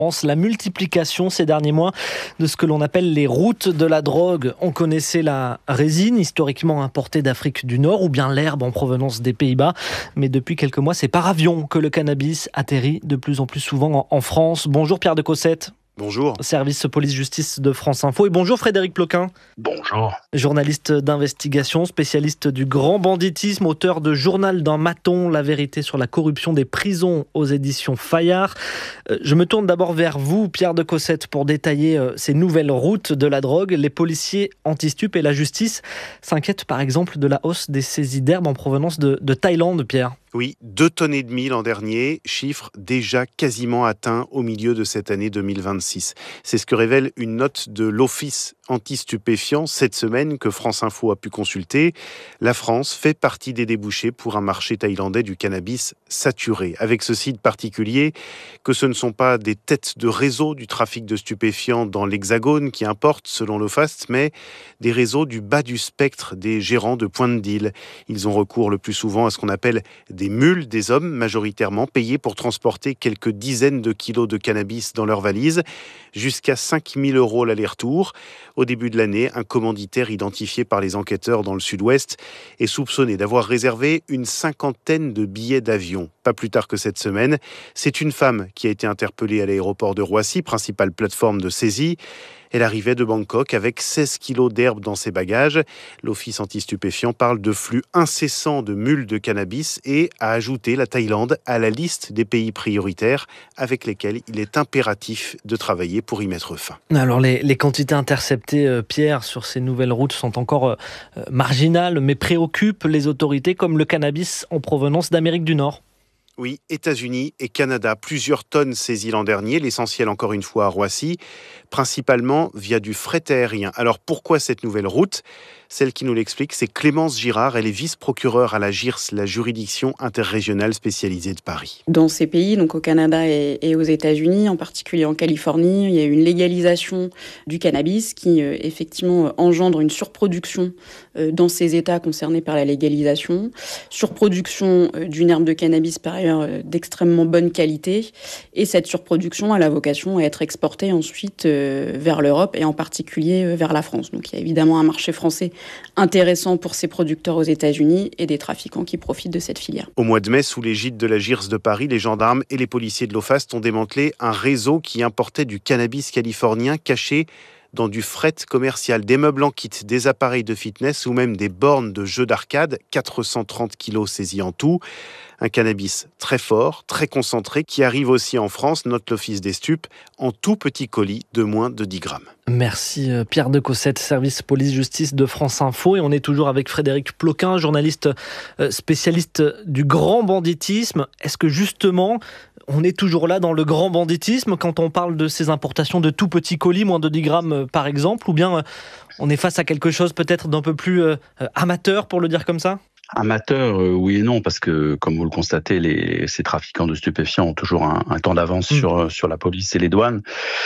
La multiplication ces derniers mois de ce que l'on appelle les routes de la drogue. On connaissait la résine, historiquement importée d'Afrique du Nord, ou bien l'herbe en provenance des Pays-Bas. Mais depuis quelques mois, c'est par avion que le cannabis atterrit de plus en plus souvent en France. Bonjour Pierre de Cossette. Bonjour. Service police-justice de France Info. Et bonjour Frédéric Ploquin. Bonjour. Journaliste d'investigation, spécialiste du grand banditisme, auteur de Journal d'un maton, la vérité sur la corruption des prisons aux éditions Fayard. Je me tourne d'abord vers vous, Pierre de Cossette, pour détailler ces nouvelles routes de la drogue. Les policiers anti-stup et la justice s'inquiètent par exemple de la hausse des saisies d'herbe en provenance de Thaïlande, Pierre. Oui, 2,5 tonnes l'an dernier, chiffre déjà quasiment atteint au milieu de cette année 2026. C'est ce que révèle une note de l'Office anti-stupéfiants cette semaine que France Info a pu consulter. La France fait partie des débouchés pour un marché thaïlandais du cannabis saturé. Avec ce site particulier, que ce ne sont pas des têtes de réseau du trafic de stupéfiants dans l'Hexagone qui importent selon l'OFAST, mais des réseaux du bas du spectre, des gérants de points de deal. Ils ont recours le plus souvent à ce qu'on appelle des mules, des hommes majoritairement payés pour transporter quelques dizaines de kilos de cannabis dans leurs valises, jusqu'à 5 000 € l'aller-retour. Au début de l'année, un commanditaire identifié par les enquêteurs dans le sud-ouest est soupçonné d'avoir réservé une 50aine de billets d'avion. Pas plus tard que cette semaine, c'est une femme qui a été interpellée à l'aéroport de Roissy, principale plateforme de saisie. Elle arrivait de Bangkok avec 16 kilos d'herbe dans ses bagages. L'Office anti-stupéfiants parle de flux incessants de mules de cannabis et a ajouté la Thaïlande à la liste des pays prioritaires avec lesquels il est impératif de travailler pour y mettre fin. Alors les quantités interceptées, Pierre, sur ces nouvelles routes sont encore marginales, mais préoccupent les autorités comme le cannabis en provenance d'Amérique du Nord. Oui, États-Unis et Canada, plusieurs tonnes saisies l'an dernier, l'essentiel encore une fois à Roissy, principalement via du fret aérien. Alors pourquoi cette nouvelle route ? Celle qui nous l'explique, c'est Clémence Girard, elle est vice-procureure à la JIRS, la juridiction interrégionale spécialisée de Paris. Dans ces pays, donc au Canada et aux États-Unis, en particulier en Californie, il y a eu une légalisation du cannabis qui effectivement engendre une surproduction dans ces États concernés par la légalisation, surproduction d'une herbe de cannabis par ailleurs d'extrêmement bonne qualité, et cette surproduction a la vocation à être exportée ensuite vers l'Europe et en particulier vers la France. Donc il y a évidemment un marché français intéressant pour ces producteurs aux États-Unis et des trafiquants qui profitent de cette filière. Au mois de mai, sous l'égide de la JIRS de Paris, les gendarmes et les policiers de l'OFAST ont démantelé un réseau qui importait du cannabis californien caché dans du fret commercial, des meubles en kit, des appareils de fitness ou même des bornes de jeux d'arcade, 430 kilos saisis en tout. Un cannabis très fort, très concentré, qui arrive aussi en France, note l'Office des stupes, en tout petit colis de moins de 10 grammes. Merci Pierre de Cossette, service police-justice de France Info. Et on est toujours avec Frédéric Ploquin, journaliste spécialiste du grand banditisme. Est-ce que justement, on est toujours là dans le grand banditisme quand on parle de ces importations de tout petits colis, moins de 10 grammes par exemple, ou bien on est face à quelque chose peut-être d'un peu plus amateur, pour le dire comme ça ? Amateur, oui et non, parce que, comme vous le constatez, ces trafiquants de stupéfiants ont toujours un temps d'avance sur la police et les douanes.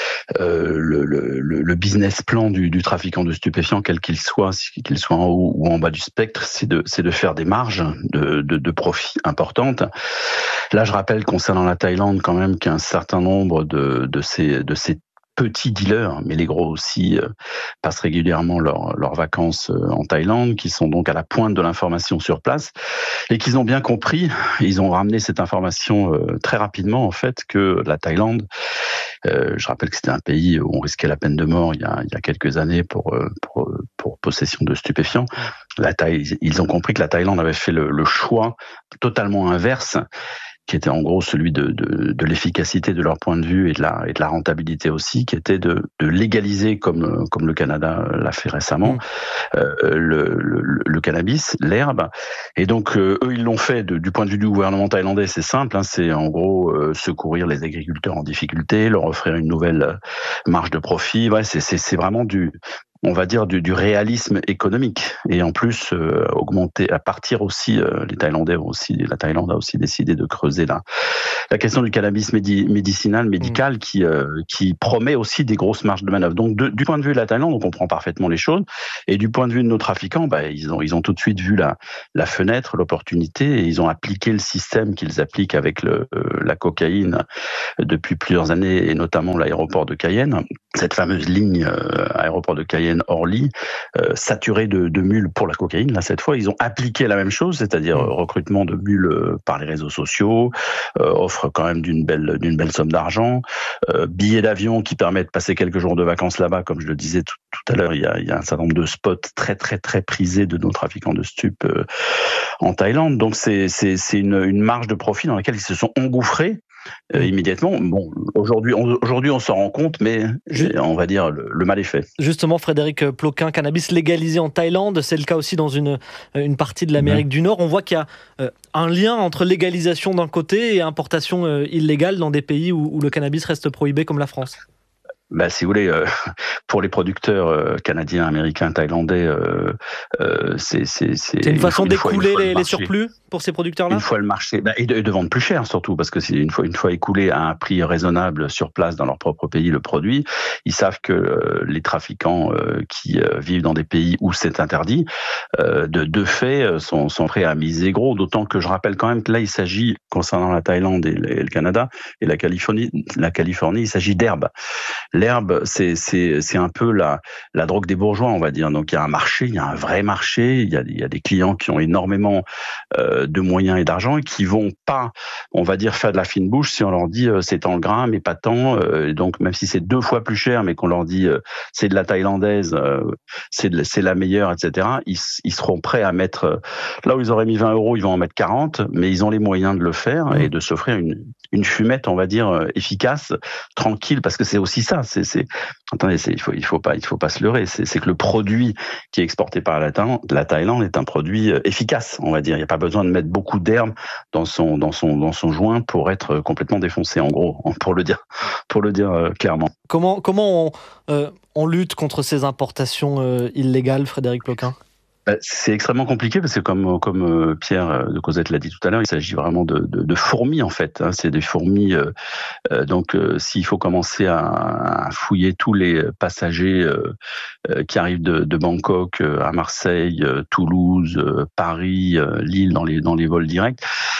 Le business plan du trafiquant de stupéfiants, quel qu'il soit en haut ou en bas du spectre, c'est de faire des marges de profit importantes. Là, je rappelle concernant la Thaïlande quand même qu'un certain nombre de ces petits dealers, mais les gros aussi, passent régulièrement leurs vacances en Thaïlande, qui sont donc à la pointe de l'information sur place, et qu'ils ont bien compris, ils ont ramené cette information très rapidement, en fait, que la Thaïlande, je rappelle que c'était un pays où on risquait la peine de mort il y a quelques années pour possession de stupéfiants. Ils ont compris que la Thaïlande avait fait le choix totalement inverse, qui était en gros celui de l'efficacité de leur point de vue et de la rentabilité aussi, qui était de légaliser, comme le Canada l'a fait récemment, le cannabis, l'herbe. Et donc, eux, ils l'ont fait du point de vue du gouvernement thaïlandais, c'est simple, c'est en gros secourir les agriculteurs en difficulté, leur offrir une nouvelle marge de profit. Ouais, c'est vraiment on va dire, du réalisme économique. Et en plus, augmenter, à partir aussi, la Thaïlande a aussi décidé de creuser la question du cannabis médical qui promet aussi des grosses marges de manœuvre. Donc, du point de vue de la Thaïlande, on comprend parfaitement les choses. Et du point de vue de nos trafiquants, ils ont tout de suite vu la fenêtre, l'opportunité, et ils ont appliqué le système qu'ils appliquent avec la cocaïne depuis plusieurs années, et notamment l'aéroport de Cayenne. Cette fameuse ligne aéroport de Cayenne-Orly, saturée de mules pour la cocaïne. Là, cette fois, ils ont appliqué la même chose, c'est-à-dire recrutement de mules par les réseaux sociaux, offre quand même d'une belle somme d'argent, billets d'avion qui permettent de passer quelques jours de vacances là-bas, comme je le disais tout à l'heure, il y a un certain nombre de spots très très très prisés de nos trafiquants de stupes en Thaïlande. Donc c'est une marge de profit dans laquelle ils se sont engouffrés immédiatement. Bon, aujourd'hui on s'en rend compte, mais on va dire le mal est fait. Justement, Frédéric Ploquin, cannabis légalisé en Thaïlande, c'est le cas aussi dans une partie de l'Amérique du Nord. On voit qu'il y a un lien entre légalisation d'un côté et importation illégale dans des pays où le cannabis reste prohibé, comme la France. Si vous voulez, pour les producteurs canadiens, américains, thaïlandais, c'est une façon d'écouler les surplus pour ces producteurs-là. Une fois le marché, et de vendre plus cher surtout, parce que c'est une fois écoulé à un prix raisonnable sur place dans leur propre pays le produit, ils savent que les trafiquants qui vivent dans des pays où c'est interdit, de fait, sont prêts à miser gros. D'autant que je rappelle quand même que là, il s'agit, concernant la Thaïlande et le Canada et la Californie, il s'agit d'herbe. L'herbe, c'est un peu la drogue des bourgeois, on va dire. Donc il y a un marché, il y a un vrai marché, il y a des clients qui ont énormément de moyens et d'argent et qui vont pas, on va dire, faire de la fine bouche si on leur dit c'est tant le grain, mais pas tant. Donc même si c'est 2 fois plus cher, mais qu'on leur dit c'est de la thaïlandaise, c'est la meilleure, etc. Ils seront prêts à mettre, là où ils auraient mis 20 €, ils vont en mettre 40, mais ils ont les moyens de le faire et de s'offrir une fumette, on va dire, efficace, tranquille, parce que c'est aussi ça. Attendez, il faut pas se leurrer. C'est que le produit qui est exporté par la Thaïlande est un produit efficace, on va dire. Il n'y a pas besoin de mettre beaucoup d'herbe dans son joint pour être complètement défoncé, en gros, pour le dire clairement. Comment on lutte contre ces importations illégales, Frédéric Ploquin ? C'est extrêmement compliqué parce que comme Pierre de Cosette l'a dit tout à l'heure, il s'agit vraiment de fourmis en fait. C'est des fourmis. Donc s'il faut commencer à fouiller tous les passagers qui arrivent de Bangkok à Marseille, Toulouse, Paris, Lille dans les vols directs,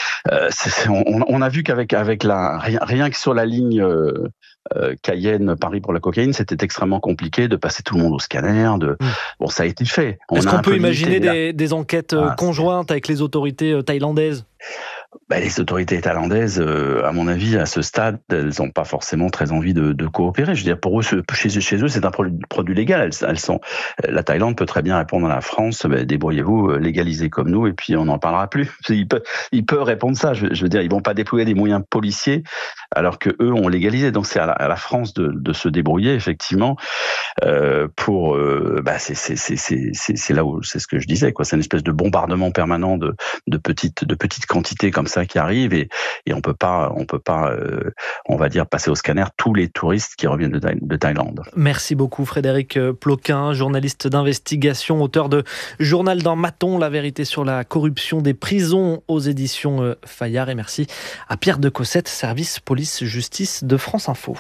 on a vu qu'avec rien que sur la ligne Cayenne, Paris pour la cocaïne, c'était extrêmement compliqué de passer tout le monde au scanner. Bon, ça a été fait. Est-ce qu'on peut imaginer des enquêtes conjointes avec les autorités thaïlandaises ? Les autorités thaïlandaises, à mon avis, à ce stade, elles n'ont pas forcément très envie de coopérer. Je veux dire, pour eux, chez eux, c'est un produit légal. La Thaïlande peut très bien répondre à la France, débrouillez-vous, légalisez comme nous, et puis on n'en parlera plus. Ils peuvent répondre ça. Je veux dire, ils vont pas déployer des moyens policiers alors que eux ont légalisé. Donc c'est à la France de se débrouiller, effectivement. C'est là où c'est ce que je disais, quoi. C'est une espèce de bombardement permanent de petites quantités comme ça qui arrivent et on peut pas on va dire passer au scanner tous les touristes qui reviennent de Thaïlande. Merci beaucoup Frédéric Ploquin, journaliste d'investigation, auteur de Journal d'un maton, la vérité sur la corruption des prisons aux éditions Fayard, et merci à Pierre de Cossette, service police-justice de France Info.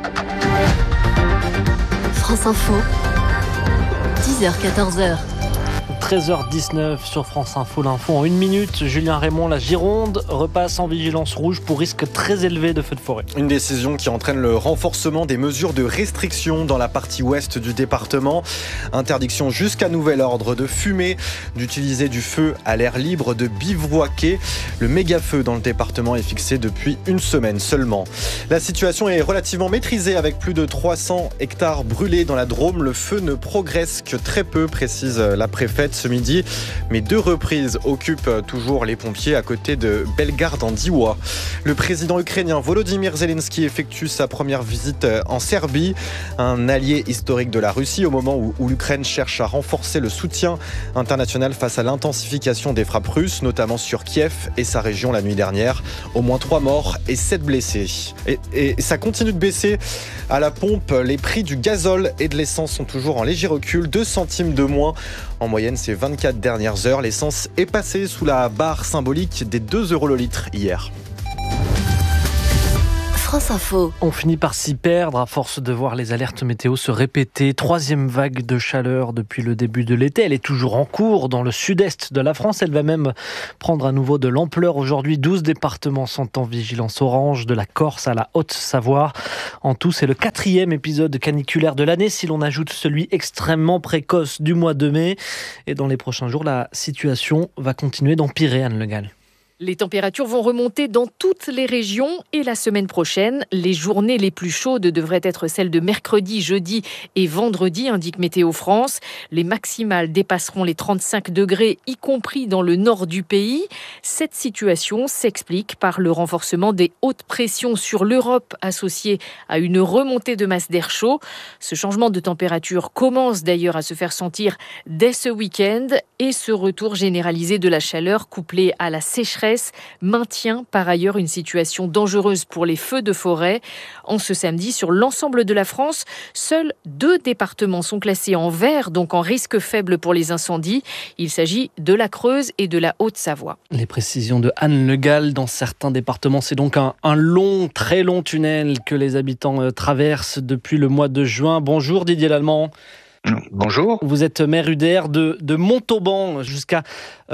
France Info, 10h-14h. 13h19 sur France Info, l'info en 1 minute. Julien Raymond, la Gironde repasse en vigilance rouge pour risque très élevé de feux de forêt. Une décision qui entraîne le renforcement des mesures de restriction dans la partie ouest du département. Interdiction jusqu'à nouvel ordre de fumer, d'utiliser du feu à l'air libre, de bivouaquer. Le méga-feu dans le département est fixé depuis 1 semaine seulement. La situation est relativement maîtrisée avec plus de 300 hectares brûlés dans la Drôme. Le feu ne progresse que très peu, précise la préfète. ce midi. Mais 2 reprises occupent toujours les pompiers à côté de Bellegarde en Diois. Le président ukrainien Volodymyr Zelensky effectue sa première visite en Serbie, un allié historique de la Russie au moment où l'Ukraine cherche à renforcer le soutien international face à l'intensification des frappes russes, notamment sur Kiev et sa région la nuit dernière. Au moins 3 morts et 7 blessés. Et ça continue de baisser à la pompe. Les prix du gazole et de l'essence sont toujours en léger recul, 2 centimes de moins. En moyenne, ces 24 dernières heures, l'essence est passée sous la barre symbolique des 2 € le litre hier. France Info. On finit par s'y perdre à force de voir les alertes météo se répéter. 3e vague de chaleur depuis le début de l'été. Elle est toujours en cours dans le sud-est de la France. Elle va même prendre à nouveau de l'ampleur. Aujourd'hui, 12 départements sont en vigilance orange, de la Corse à la Haute-Savoie. En tout, c'est le 4e épisode caniculaire de l'année, si l'on ajoute celui extrêmement précoce du mois de mai. Et dans les prochains jours, la situation va continuer d'empirer, Anne Le Gall. Les températures vont remonter dans toutes les régions et la semaine prochaine, les journées les plus chaudes devraient être celles de mercredi, jeudi et vendredi, indique Météo France. Les maximales dépasseront les 35 degrés, y compris dans le nord du pays. Cette situation s'explique par le renforcement des hautes pressions sur l'Europe associées à une remontée de masse d'air chaud. Ce changement de température commence d'ailleurs à se faire sentir dès ce week-end et ce retour généralisé de la chaleur couplé à la sécheresse maintient par ailleurs une situation dangereuse pour les feux de forêt. En ce samedi, sur l'ensemble de la France, seuls 2 départements sont classés en vert, donc en risque faible pour les incendies. Il s'agit de la Creuse et de la Haute-Savoie. Les précisions de Anne Le Gall. Dans certains départements, c'est donc un long, très long tunnel que les habitants traversent depuis le mois de juin. Bonjour Didier Lallemand. Bonjour. Vous êtes maire UDR de Montauban, jusqu'à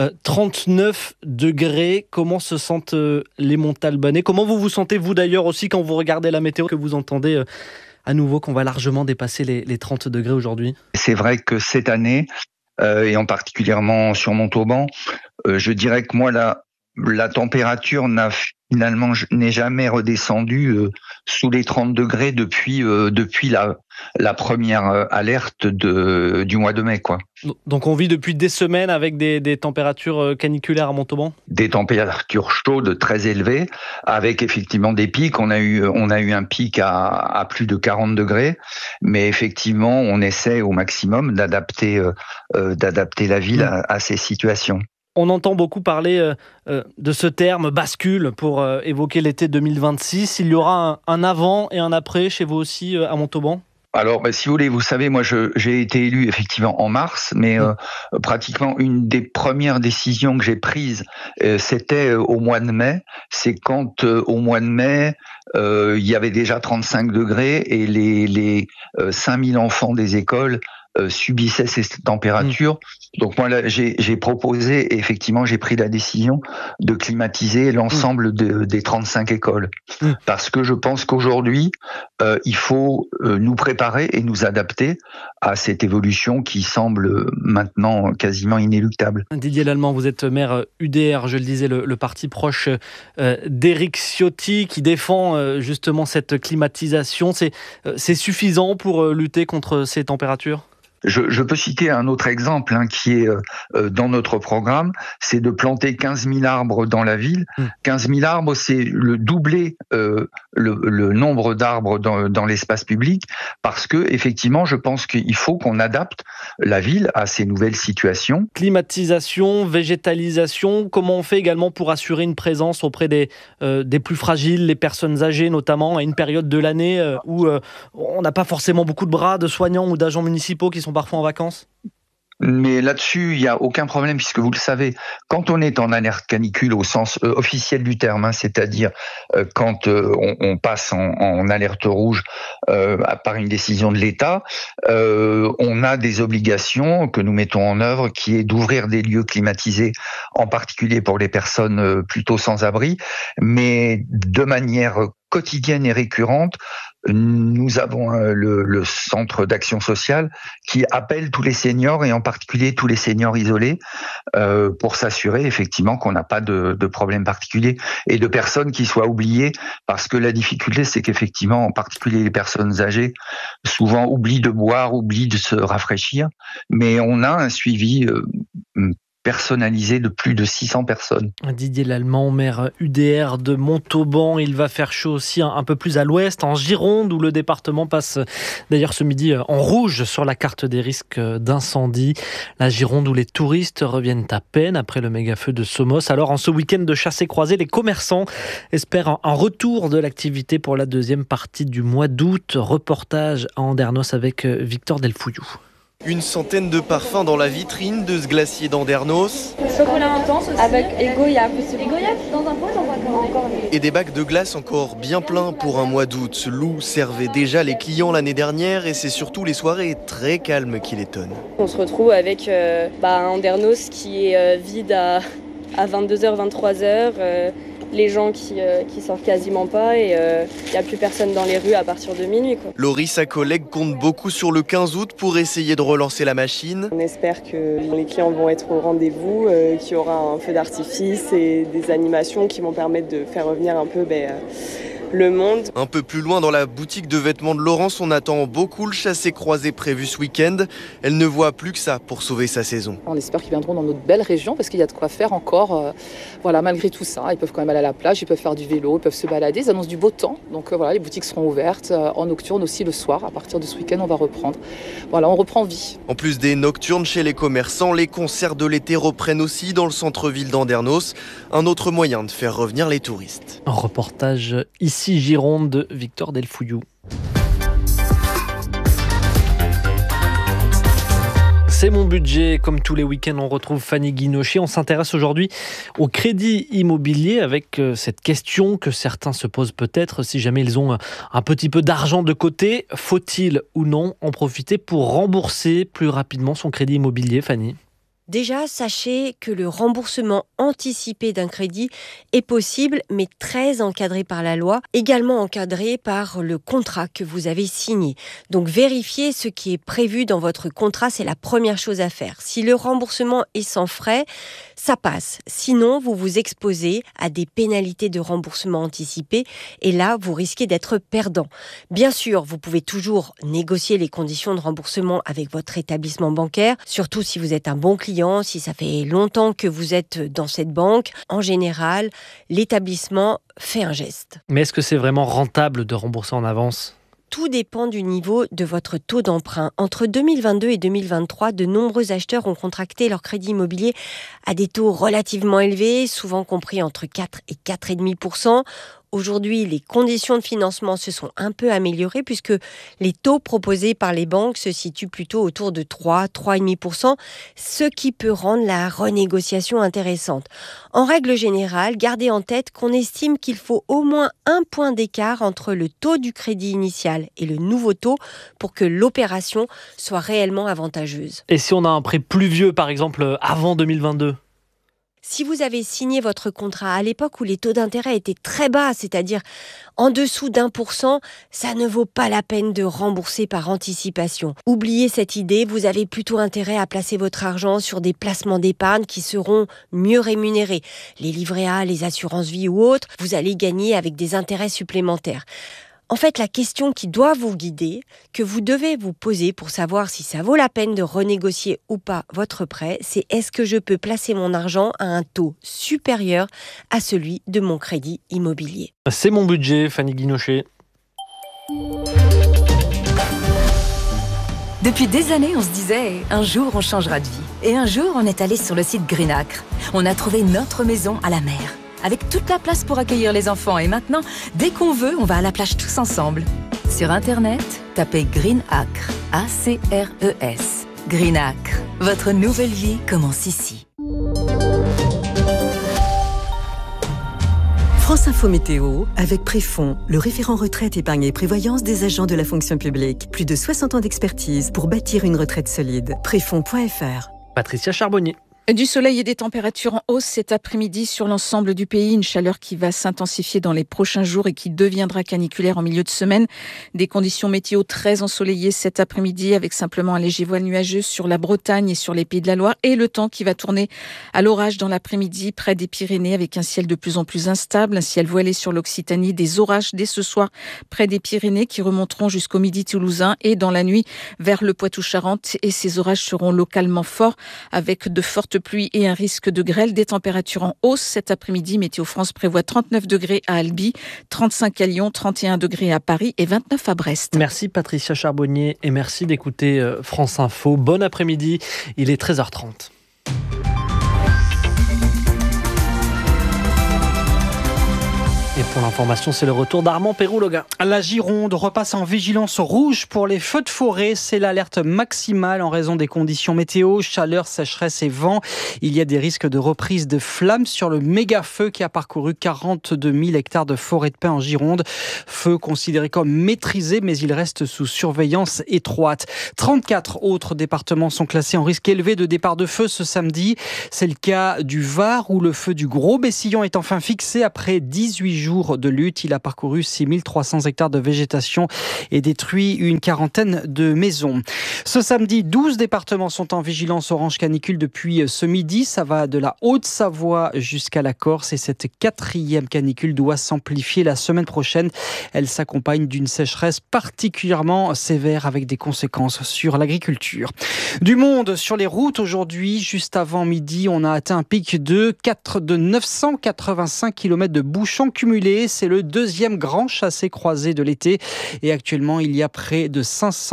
39 degrés. Comment se sentent les Montalbanais? Comment vous vous sentez, vous d'ailleurs aussi, quand vous regardez la météo, que vous entendez à nouveau qu'on va largement dépasser les 30 degrés aujourd'hui? C'est vrai que cette année, et en particulièrement sur Montauban, je dirais que moi, la température n'est jamais redescendue sous les 30 degrés depuis la première alerte du mois de mai, quoi. Donc on vit depuis des semaines avec des températures caniculaires à Montauban? Des températures chaudes très élevées, avec effectivement des pics. On a eu un pic à plus de 40 degrés, mais effectivement on essaie au maximum d'adapter la ville à ces situations. On entend beaucoup parler de ce terme bascule pour évoquer l'été 2026. Il y aura un avant et un après chez vous aussi à Montauban? Alors, si vous voulez, vous savez, moi, j'ai été élu effectivement en mars, mais pratiquement une des premières décisions que j'ai prises, c'était au mois de mai. C'est quand, au mois de mai, il y avait déjà 35 degrés et les 5000 enfants des écoles subissaient ces températures. Donc moi, là, j'ai proposé, et effectivement, j'ai pris la décision de climatiser l'ensemble des 35 écoles. Parce que je pense qu'aujourd'hui, il faut nous préparer et nous adapter à cette évolution qui semble maintenant quasiment inéluctable. Didier Lallemand, vous êtes maire UDR, je le disais, le parti proche d'Éric Ciotti, qui défend justement cette climatisation. C'est suffisant pour lutter contre ces températures ? Je peux citer un autre exemple qui est dans notre programme, c'est de planter 15 000 arbres dans la ville. 15 000 arbres, c'est le doubler le nombre d'arbres dans l'espace public, parce que effectivement, je pense qu'il faut qu'on adapte la ville à ces nouvelles situations. Climatisation, végétalisation, comment on fait également pour assurer une présence auprès des plus fragiles, les personnes âgées notamment, à une période de l'année où on n'a pas forcément beaucoup de bras de soignants ou d'agents municipaux qui sont parfois en vacances? Mais là-dessus, il n'y a aucun problème, puisque vous le savez, quand on est en alerte canicule au sens officiel du terme, c'est-à-dire quand on passe en alerte rouge par une décision de l'État, on a des obligations que nous mettons en œuvre, qui est d'ouvrir des lieux climatisés, en particulier pour les personnes plutôt sans abri, mais de manière quotidienne et récurrente, nous avons le centre d'action sociale qui appelle tous les seniors et en particulier tous les seniors isolés pour s'assurer effectivement qu'on n'a pas de problème particulier et de personnes qui soient oubliées, parce que la difficulté c'est qu'effectivement en particulier les personnes âgées souvent oublient de boire, oublient de se rafraîchir, mais on a un suivi personnalisé de plus de 600 personnes. Didier Lallemand, maire UDR de Montauban. Il va faire chaud aussi un peu plus à l'ouest, en Gironde, où le département passe d'ailleurs ce midi en rouge sur la carte des risques d'incendie. La Gironde où les touristes reviennent à peine après le méga-feu de Somos. Alors en ce week-end de chassé-croisé, les commerçants espèrent un retour de l'activité pour la deuxième partie du mois d'août. Reportage à Andernos avec Victor Delfouillou. Une centaine de parfums dans la vitrine de ce glacier d'Andernos. Chocolat intense aussi. Avec Egoya. Egoya dans un pot, j'en vois encore. Et des bacs de glace encore bien pleins pour un mois d'août. Lou servait déjà les clients l'année dernière et c'est surtout les soirées très calmes qui l'étonnent. On se retrouve avec un Andernos qui est vide à 22h, 23h. Les gens qui sortent quasiment pas et il n'y a plus personne dans les rues à partir de minuit. Laurie, sa collègue, compte beaucoup sur le 15 août pour essayer de relancer la machine. On espère que les clients vont être au rendez-vous, qu'il y aura un feu d'artifice et des animations qui vont permettre de faire revenir un peu le monde. Un peu plus loin dans la boutique de vêtements de Laurence, on attend beaucoup le chassé-croisé prévu ce week-end. Elle ne voit plus que ça pour sauver sa saison. On espère qu'ils viendront dans notre belle région parce qu'il y a de quoi faire encore. Malgré tout ça, ils peuvent quand même aller à la plage, ils peuvent faire du vélo, ils peuvent se balader. Ils annoncent du beau temps. Donc les boutiques seront ouvertes en nocturne aussi le soir. À partir de ce week-end, on va reprendre. On reprend vie. En plus des nocturnes chez les commerçants, les concerts de l'été reprennent aussi dans le centre-ville d'Andernos. Un autre moyen de faire revenir les touristes. Un reportage ici Gironde de Victor Delfouillou. C'est mon budget. Comme tous les week-ends, on retrouve Fanny Guinochet. On s'intéresse aujourd'hui au crédit immobilier avec cette question que certains se posent peut-être. Si jamais ils ont un petit peu d'argent de côté, faut-il ou non en profiter pour rembourser plus rapidement son crédit immobilier, Fanny ? Déjà, sachez que le remboursement anticipé d'un crédit est possible, mais très encadré par la loi, également encadré par le contrat que vous avez signé. Donc, vérifiez ce qui est prévu dans votre contrat, c'est la première chose à faire. Si le remboursement est sans frais, ça passe. Sinon, vous vous exposez à des pénalités de remboursement anticipé et là, vous risquez d'être perdant. Bien sûr, vous pouvez toujours négocier les conditions de remboursement avec votre établissement bancaire, surtout si vous êtes un bon client, si ça fait longtemps que vous êtes dans cette banque. En général, l'établissement fait un geste. Mais est-ce que c'est vraiment rentable de rembourser en avance ? Tout dépend du niveau de votre taux d'emprunt. Entre 2022 et 2023, de nombreux acheteurs ont contracté leur crédit immobilier à des taux relativement élevés, souvent compris entre 4 et 4,5%. Aujourd'hui, les conditions de financement se sont un peu améliorées puisque les taux proposés par les banques se situent plutôt autour de 3,5%, ce qui peut rendre la renégociation intéressante. En règle générale, gardez en tête qu'on estime qu'il faut au moins 1 point d'écart entre le taux du crédit initial et le nouveau taux pour que l'opération soit réellement avantageuse. Et si on a un prêt plus vieux, par exemple, avant 2022 ? Si vous avez signé votre contrat à l'époque où les taux d'intérêt étaient très bas, c'est-à-dire en dessous d'1%, ça ne vaut pas la peine de rembourser par anticipation. Oubliez cette idée, vous avez plutôt intérêt à placer votre argent sur des placements d'épargne qui seront mieux rémunérés. Les livrets A, les assurances vie ou autres, vous allez gagner avec des intérêts supplémentaires. En fait, la question qui doit vous guider, que vous devez vous poser pour savoir si ça vaut la peine de renégocier ou pas votre prêt, c'est est-ce que je peux placer mon argent à un taux supérieur à celui de mon crédit immobilier ? C'est mon budget, Fanny Guinochet. Depuis des années, on se disait « un jour, on changera de vie ». Et un jour, on est allé sur le site Green Acre. On a trouvé notre maison à la mer, avec toute la place pour accueillir les enfants. Et maintenant, dès qu'on veut, on va à la plage tous ensemble. Sur Internet, tapez Green Acre, A-C-R-E-S. Green Acre, votre nouvelle vie commence ici. France Info Météo, avec Préfond, le référent retraite, épargne et prévoyance des agents de la fonction publique. Plus de 60 ans d'expertise pour bâtir une retraite solide. Préfond.fr. Patricia Charbonnier. Du soleil et des températures en hausse cet après-midi sur l'ensemble du pays. Une chaleur qui va s'intensifier dans les prochains jours et qui deviendra caniculaire en milieu de semaine. Des conditions météo très ensoleillées cet après-midi avec simplement un léger voile nuageux sur la Bretagne et sur les Pays de la Loire. Et le temps qui va tourner à l'orage dans l'après-midi près des Pyrénées avec un ciel de plus en plus instable. Un ciel voilé sur l'Occitanie. Des orages dès ce soir près des Pyrénées qui remonteront jusqu'au midi toulousain et dans la nuit vers le Poitou-Charentes. Et ces orages seront localement forts avec de fortes pluie et un risque de grêle, des températures en hausse cet après-midi. Météo France prévoit 39 degrés à Albi, 35 à Lyon, 31 degrés à Paris et 29 à Brest. Merci Patricia Charbonnier et merci d'écouter France Info. Bon après-midi, il est 13h30. Et pour l'information, c'est le retour d'Armand Péroux-Loga. La Gironde repasse en vigilance rouge pour les feux de forêt. C'est l'alerte maximale en raison des conditions météo, chaleur, sécheresse et vent. Il y a des risques de reprise de flammes sur le méga-feu qui a parcouru 42 000 hectares de forêt de pin en Gironde. Feu considéré comme maîtrisé, mais il reste sous surveillance étroite. 34 autres départements sont classés en risque élevé de départ de feu ce samedi. C'est le cas du Var où le feu du Gros Bessillon est enfin fixé après 18 jours de lutte. Il a parcouru 6300 hectares de végétation et détruit une quarantaine de maisons. Ce samedi, 12 départements sont en vigilance orange canicule depuis ce midi. Ça va de la Haute-Savoie jusqu'à la Corse et cette 4e canicule doit s'amplifier la semaine prochaine. Elle s'accompagne d'une sécheresse particulièrement sévère avec des conséquences sur l'agriculture. Du monde sur les routes aujourd'hui, juste avant midi, on a atteint un pic de 985 km de bouchons cumulés. C'est le deuxième grand chassé-croisé de l'été et actuellement il y a près de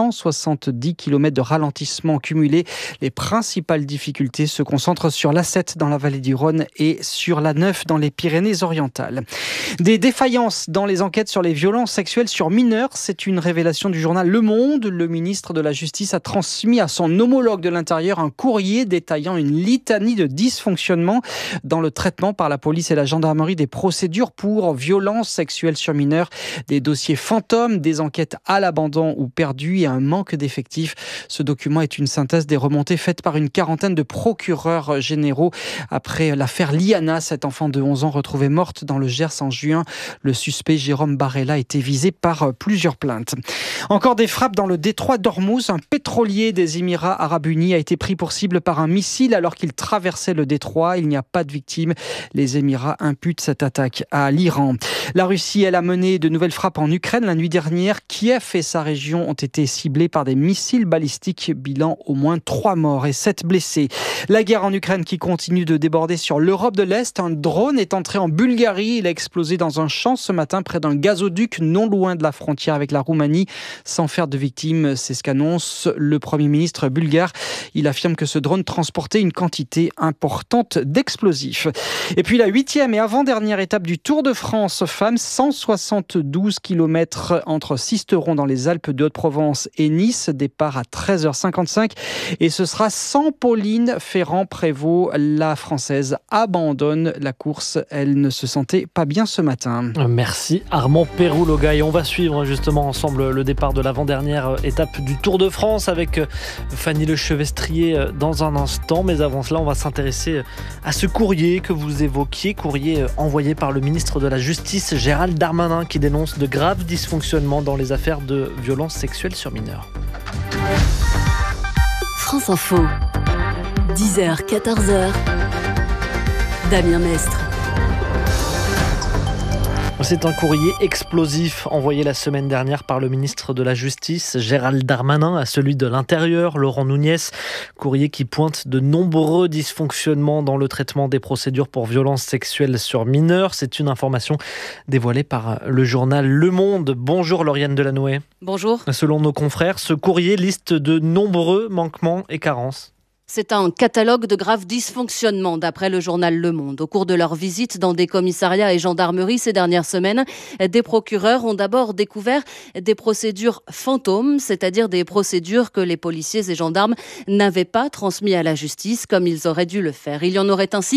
570 km de ralentissement cumulé. Les principales difficultés se concentrent sur l'A7 dans la vallée du Rhône et sur l'A9 dans les Pyrénées-Orientales. Des défaillances dans les enquêtes sur les violences sexuelles sur mineurs, c'est une révélation du journal Le Monde. Le ministre de la Justice a transmis à son homologue de l'Intérieur un courrier détaillant une litanie de dysfonctionnements dans le traitement par la police et la gendarmerie des procédures pour violences sexuelles sur mineurs, des dossiers fantômes, des enquêtes à l'abandon ou perdues et un manque d'effectifs. Ce document est une synthèse des remontées faites par une quarantaine de procureurs généraux après l'affaire Liana, cette enfant de 11 ans retrouvée morte dans le Gers en juin. Le suspect Jérôme Barella a été visé par plusieurs plaintes. Encore des frappes dans le détroit d'Ormuz. Un pétrolier des Émirats Arabes Unis a été pris pour cible par un missile alors qu'il traversait le détroit. Il n'y a pas de victimes. Les Émirats imputent cette attaque à l'Iran. La Russie, elle a mené de nouvelles frappes en Ukraine. La nuit dernière, Kiev et sa région ont été ciblés par des missiles balistiques. Bilan au moins 3 morts et 7 blessés. La guerre en Ukraine qui continue de déborder sur l'Europe de l'Est. Un drone est entré en Bulgarie. Il a explosé dans un champ ce matin près d'un gazoduc non loin de la frontière avec la Roumanie. Sans faire de victimes, c'est ce qu'annonce le Premier ministre bulgare. Il affirme que ce drone transportait une quantité importante d'explosifs. Et puis la 8e et avant-dernière étape du Tour de France femmes, 172 km entre Sisteron dans les Alpes de Haute-Provence et Nice, départ à 13h55 et ce sera sans Pauline Ferrand-Prévot. La Française abandonne la course, elle ne se sentait pas bien ce matin. Merci Armand Péroux-Loga et on va suivre justement ensemble le départ de l'avant-dernière étape du Tour de France avec Fanny Lechevestrier dans un instant, mais avant cela on va s'intéresser à ce courrier que vous évoquiez, courrier envoyé par le ministre de la Justice Gérald Darmanin qui dénonce de graves dysfonctionnements dans les affaires de violences sexuelles sur mineurs. France Info, 10h, 14h, Damien Mestre. C'est un courrier explosif envoyé la semaine dernière par le ministre de la Justice, Gérald Darmanin, à celui de l'Intérieur, Laurent Nunez. Courrier qui pointe de nombreux dysfonctionnements dans le traitement des procédures pour violences sexuelles sur mineurs. C'est une information dévoilée par le journal Le Monde. Bonjour Lauriane Delanoë. Bonjour. Selon nos confrères, ce courrier liste de nombreux manquements et carences. C'est un catalogue de graves dysfonctionnements d'après le journal Le Monde. Au cours de leur visite dans des commissariats et gendarmeries ces dernières semaines, des procureurs ont d'abord découvert des procédures fantômes, c'est-à-dire des procédures que les policiers et gendarmes n'avaient pas transmises à la justice comme ils auraient dû le faire. Il y en aurait ainsi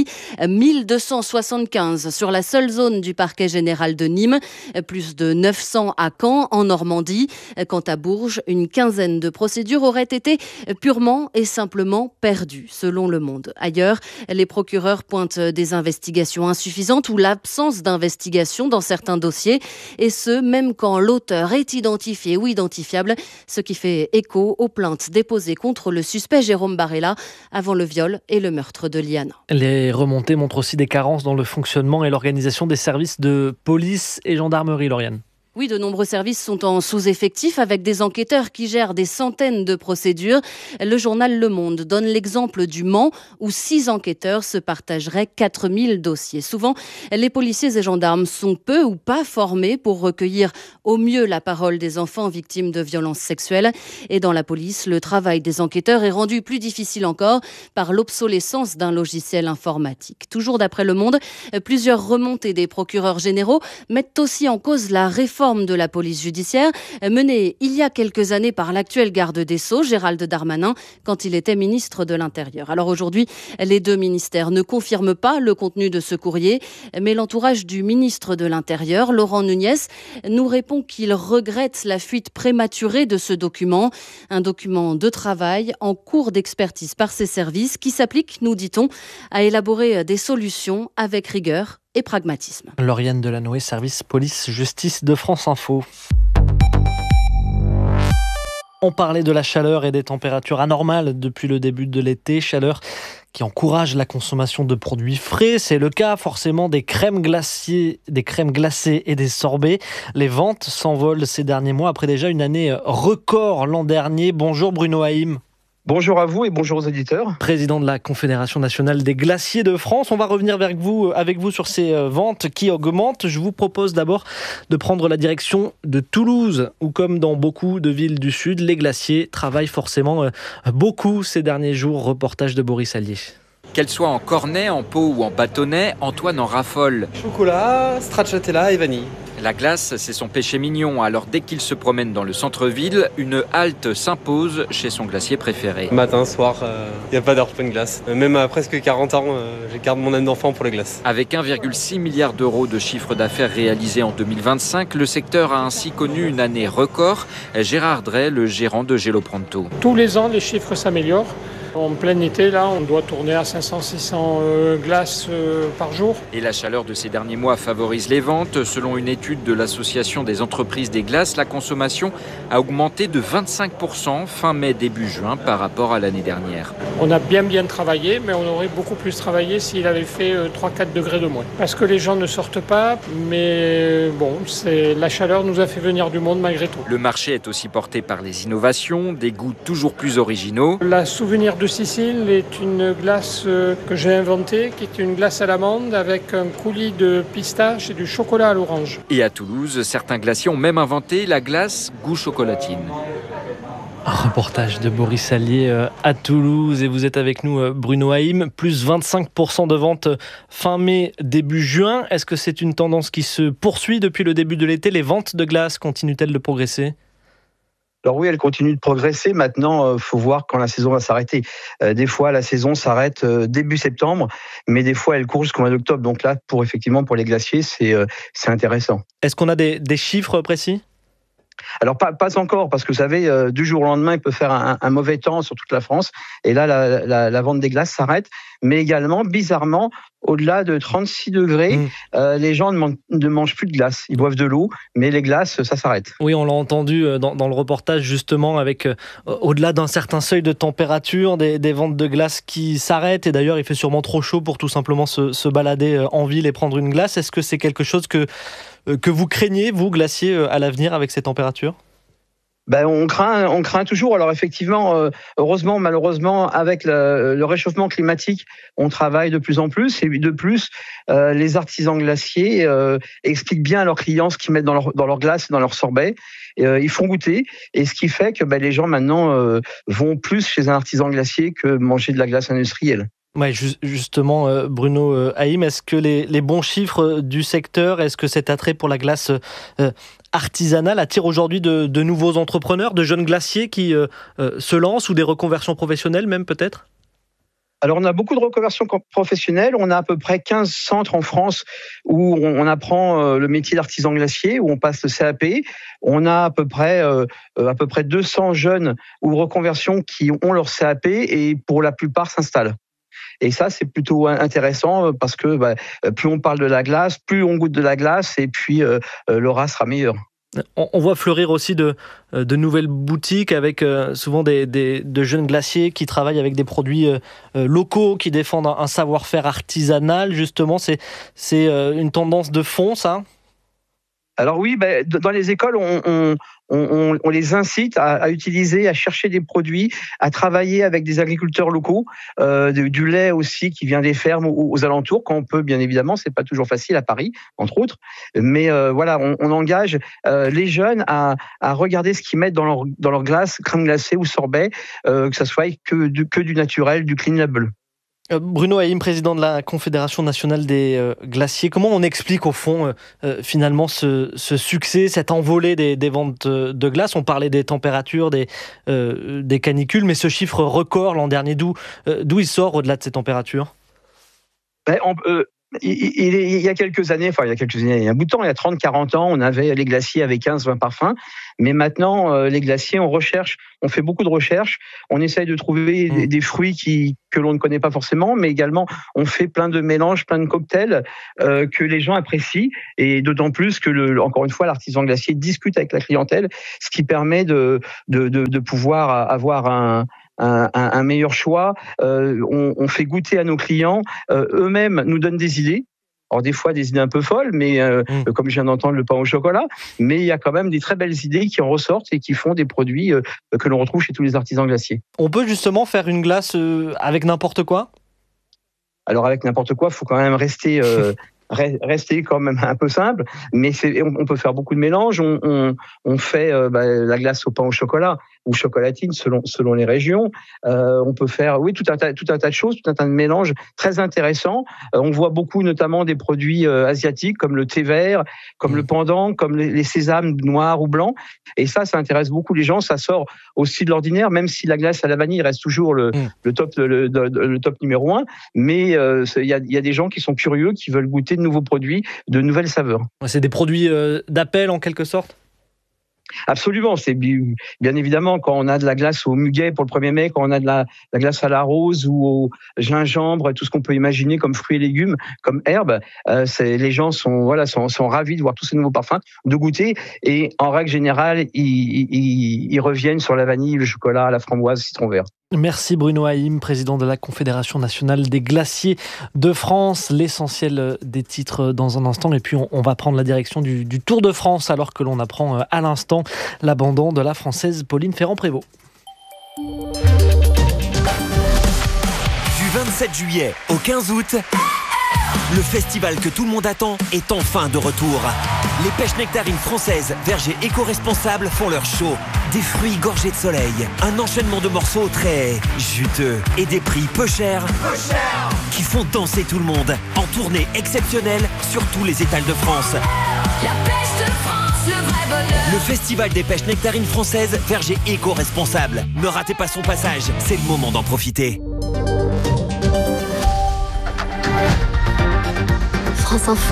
1275 sur la seule zone du parquet général de Nîmes, plus de 900 à Caen, en Normandie. Quant à Bourges, une quinzaine de procédures auraient été purement et simplement perdu, selon Le Monde. Ailleurs, les procureurs pointent des investigations insuffisantes ou l'absence d'investigation dans certains dossiers, et ce, même quand l'auteur est identifié ou identifiable, ce qui fait écho aux plaintes déposées contre le suspect Jérôme Barella avant le viol et le meurtre de Liana. Les remontées montrent aussi des carences dans le fonctionnement et l'organisation des services de police et gendarmerie, Lauriane. Oui, de nombreux services sont en sous-effectif avec des enquêteurs qui gèrent des centaines de procédures. Le journal Le Monde donne l'exemple du Mans où 6 enquêteurs se partageraient 4000 dossiers. Souvent, les policiers et gendarmes sont peu ou pas formés pour recueillir au mieux la parole des enfants victimes de violences sexuelles. Et dans la police, le travail des enquêteurs est rendu plus difficile encore par l'obsolescence d'un logiciel informatique. Toujours d'après Le Monde, plusieurs remontées des procureurs généraux mettent aussi en cause la réforme de la police judiciaire menée il y a quelques années par l'actuel garde des Sceaux, Gérald Darmanin, quand il était ministre de l'Intérieur. Alors aujourd'hui, les 2 ministères ne confirment pas le contenu de ce courrier, mais l'entourage du ministre de l'Intérieur, Laurent Nunez, nous répond qu'il regrette la fuite prématurée de ce document, un document de travail en cours d'expertise par ses services qui s'applique, nous dit-on, à élaborer des solutions avec rigueur et pragmatisme. Lauriane Delanoë, service police-justice de France Info. On parlait de la chaleur et des températures anormales depuis le début de l'été. Chaleur qui encourage la consommation de produits frais. C'est le cas forcément des crèmes glacées et des sorbets. Les ventes s'envolent ces derniers mois après déjà une année record l'an dernier. Bonjour Bruno Haïm. Bonjour à vous et bonjour aux auditeurs. Président de la Confédération nationale des glaciers de France. On va revenir avec vous sur ces ventes qui augmentent. Je vous propose d'abord de prendre la direction de Toulouse, où comme dans beaucoup de villes du Sud, les glaciers travaillent forcément beaucoup ces derniers jours. Reportage de Boris Allier. Qu'elle soit en cornet, en pot ou en bâtonnet, Antoine en raffole. Chocolat, stracciatella et vanille. La glace, c'est son péché mignon. Alors dès qu'il se promène dans le centre-ville, une halte s'impose chez son glacier préféré. Matin, soir, il n'y a pas d'heure pour une glace. Même à presque 40 ans, je garde mon âme d'enfant pour les glaces. Avec 1,6 milliard d'euros de chiffre d'affaires réalisé en 2025, le secteur a ainsi connu une année record. Gérard Drey, le gérant de Gelopronto. Tous les ans, les chiffres s'améliorent. En plein été, là, on doit tourner à 500-600 glaces par jour. Et la chaleur de ces derniers mois favorise les ventes. Selon une étude de l'Association des entreprises des glaces, la consommation a augmenté de 25% fin mai, début juin par rapport à l'année dernière. On a bien travaillé, mais on aurait beaucoup plus travaillé s'il avait fait 3-4 degrés de moins. Parce que les gens ne sortent pas, mais bon, la chaleur nous a fait venir du monde malgré tout. Le marché est aussi porté par les innovations, des goûts toujours plus originaux. La Souvenir de Sicile est une glace que j'ai inventée, qui est une glace à l'amande avec un coulis de pistache et du chocolat à l'orange. Et à Toulouse, certains glaciers ont même inventé la glace goût chocolatine. Un reportage de Boris Allier à Toulouse et vous êtes avec nous Bruno Haïm, plus 25% de ventes fin mai, début juin. Est-ce que c'est une tendance qui se poursuit depuis le début de l'été? Les ventes de glace continuent-elles de progresser? Alors oui, elle continue de progresser. Maintenant, faut voir quand la saison va s'arrêter. Des fois, la saison s'arrête début septembre, mais des fois, elle court jusqu'au mois d'octobre. Donc là, pour les glaciers, c'est intéressant. Est-ce qu'on a des chiffres précis ? Alors pas encore, parce que vous savez, du jour au lendemain, il peut faire un mauvais temps sur toute la France. Et là, la vente des glaces s'arrête. Mais également, bizarrement, au-delà de 36 degrés, les gens ne mangent plus de glace. Ils boivent de l'eau, mais les glaces, ça s'arrête. Oui, on l'a entendu dans le reportage, justement, avec au-delà d'un certain seuil de température, des ventes de glace qui s'arrêtent. Et d'ailleurs, il fait sûrement trop chaud pour tout simplement se balader en ville et prendre une glace. Est-ce que c'est quelque chose que vous craignez, vous, glacier, à l'avenir avec ces températures ? On craint toujours. Alors effectivement, heureusement, malheureusement, avec le réchauffement climatique, on travaille de plus en plus. Et de plus, les artisans glaciers expliquent bien à leurs clients ce qu'ils mettent dans leur glace, dans leur sorbet. Ils font goûter. Et ce qui fait que les gens maintenant vont plus chez un artisan glacier que manger de la glace industrielle. Ouais, justement, Bruno Haïm, est-ce que les bons chiffres du secteur, est-ce que cet attrait pour la glace artisanale attire aujourd'hui de nouveaux entrepreneurs, de jeunes glaciers qui se lancent ou des reconversions professionnelles même peut-être ? Alors, on a beaucoup de reconversions professionnelles. On a à peu près 15 centres en France où on apprend le métier d'artisan glacier, où on passe le CAP. On a à peu près 200 jeunes ou reconversions qui ont leur CAP et pour la plupart s'installent. Et ça, c'est plutôt intéressant parce que plus on parle de la glace, plus on goûte de la glace et puis l'aura sera meilleur. On voit fleurir aussi de nouvelles boutiques avec souvent de jeunes glaciers qui travaillent avec des produits locaux, qui défendent un savoir-faire artisanal. Justement, c'est une tendance de fond, ça ? Alors oui, dans les écoles, on les incite à utiliser, à chercher des produits, à travailler avec des agriculteurs locaux, du lait aussi qui vient des fermes aux alentours, quand on peut, bien évidemment. C'est pas toujours facile à Paris, entre autres. Mais voilà, on engage les jeunes à regarder ce qu'ils mettent dans leur glace, crème glacée ou sorbet, que ça soit que du naturel, du clean label. Bruno Haïm, président de la Confédération nationale des glaciers. Comment on explique au fond finalement ce succès, cette envolée des ventes de glace ? On parlait des températures, des canicules, mais ce chiffre record l'an dernier, d'où il sort au-delà de ces températures ? Il y a quelques années, il y a un bout de temps, il y a 30-40 ans, on avait les glaciers avec 15-20 parfums. Mais maintenant, les glaciers, on fait beaucoup de recherches. On essaye de trouver des fruits que l'on ne connaît pas forcément, mais également, on fait plein de mélanges, plein de cocktails que les gens apprécient. Et d'autant plus que, encore une fois, l'artisan glacier discute avec la clientèle, ce qui permet de pouvoir avoir un meilleur choix. On fait goûter à nos clients. Eux-mêmes nous donnent des idées. Alors des fois des idées un peu folles, mais comme je viens d'entendre le pain au chocolat, mais il y a quand même des très belles idées qui en ressortent et qui font des produits que l'on retrouve chez tous les artisans glaciers. On peut justement faire une glace avec n'importe quoi ? Alors avec n'importe quoi, il faut quand même rester quand même un peu simple, mais on peut faire beaucoup de mélanges. On fait la glace au pain au chocolat ou chocolatine selon les régions. On peut faire tout un tas de choses, tout un tas de mélanges très intéressants. On voit beaucoup notamment des produits asiatiques comme le thé vert, comme le pandan, comme les sésames noirs ou blancs. Et ça intéresse beaucoup les gens. Ça sort aussi de l'ordinaire, même si la glace à la vanille reste toujours le top numéro 1. Mais il y a des gens qui sont curieux, qui veulent goûter de nouveaux produits, de nouvelles saveurs. C'est des produits d'appel en quelque sorte ? Absolument, c'est bien évidemment quand on a de la glace au muguet pour le 1er mai, quand on a de la glace à la rose ou au gingembre, tout ce qu'on peut imaginer comme fruits et légumes, comme herbes, les gens sont ravis de voir tous ces nouveaux parfums, de goûter, et en règle générale, ils reviennent sur la vanille, le chocolat, la framboise, citron vert. Merci Bruno Haïm, président de la Confédération nationale des glaciers de France. L'essentiel des titres dans un instant. Et puis on va prendre la direction du Tour de France alors que l'on apprend à l'instant l'abandon de la Française Pauline Ferrand-Prévot. Du 27 juillet au 15 août, le festival que tout le monde attend est enfin de retour. Les pêches nectarines françaises, vergers éco-responsables font leur show. Des fruits gorgés de soleil, un enchaînement de morceaux très juteux et des prix peu chers qui font danser tout le monde. En tournée exceptionnelle sur tous les étals de France. La pêche de France, le vrai bonheur. Le festival des pêches nectarines françaises, vergers éco-responsables. Ne ratez pas son passage, c'est le moment d'en profiter. France Info,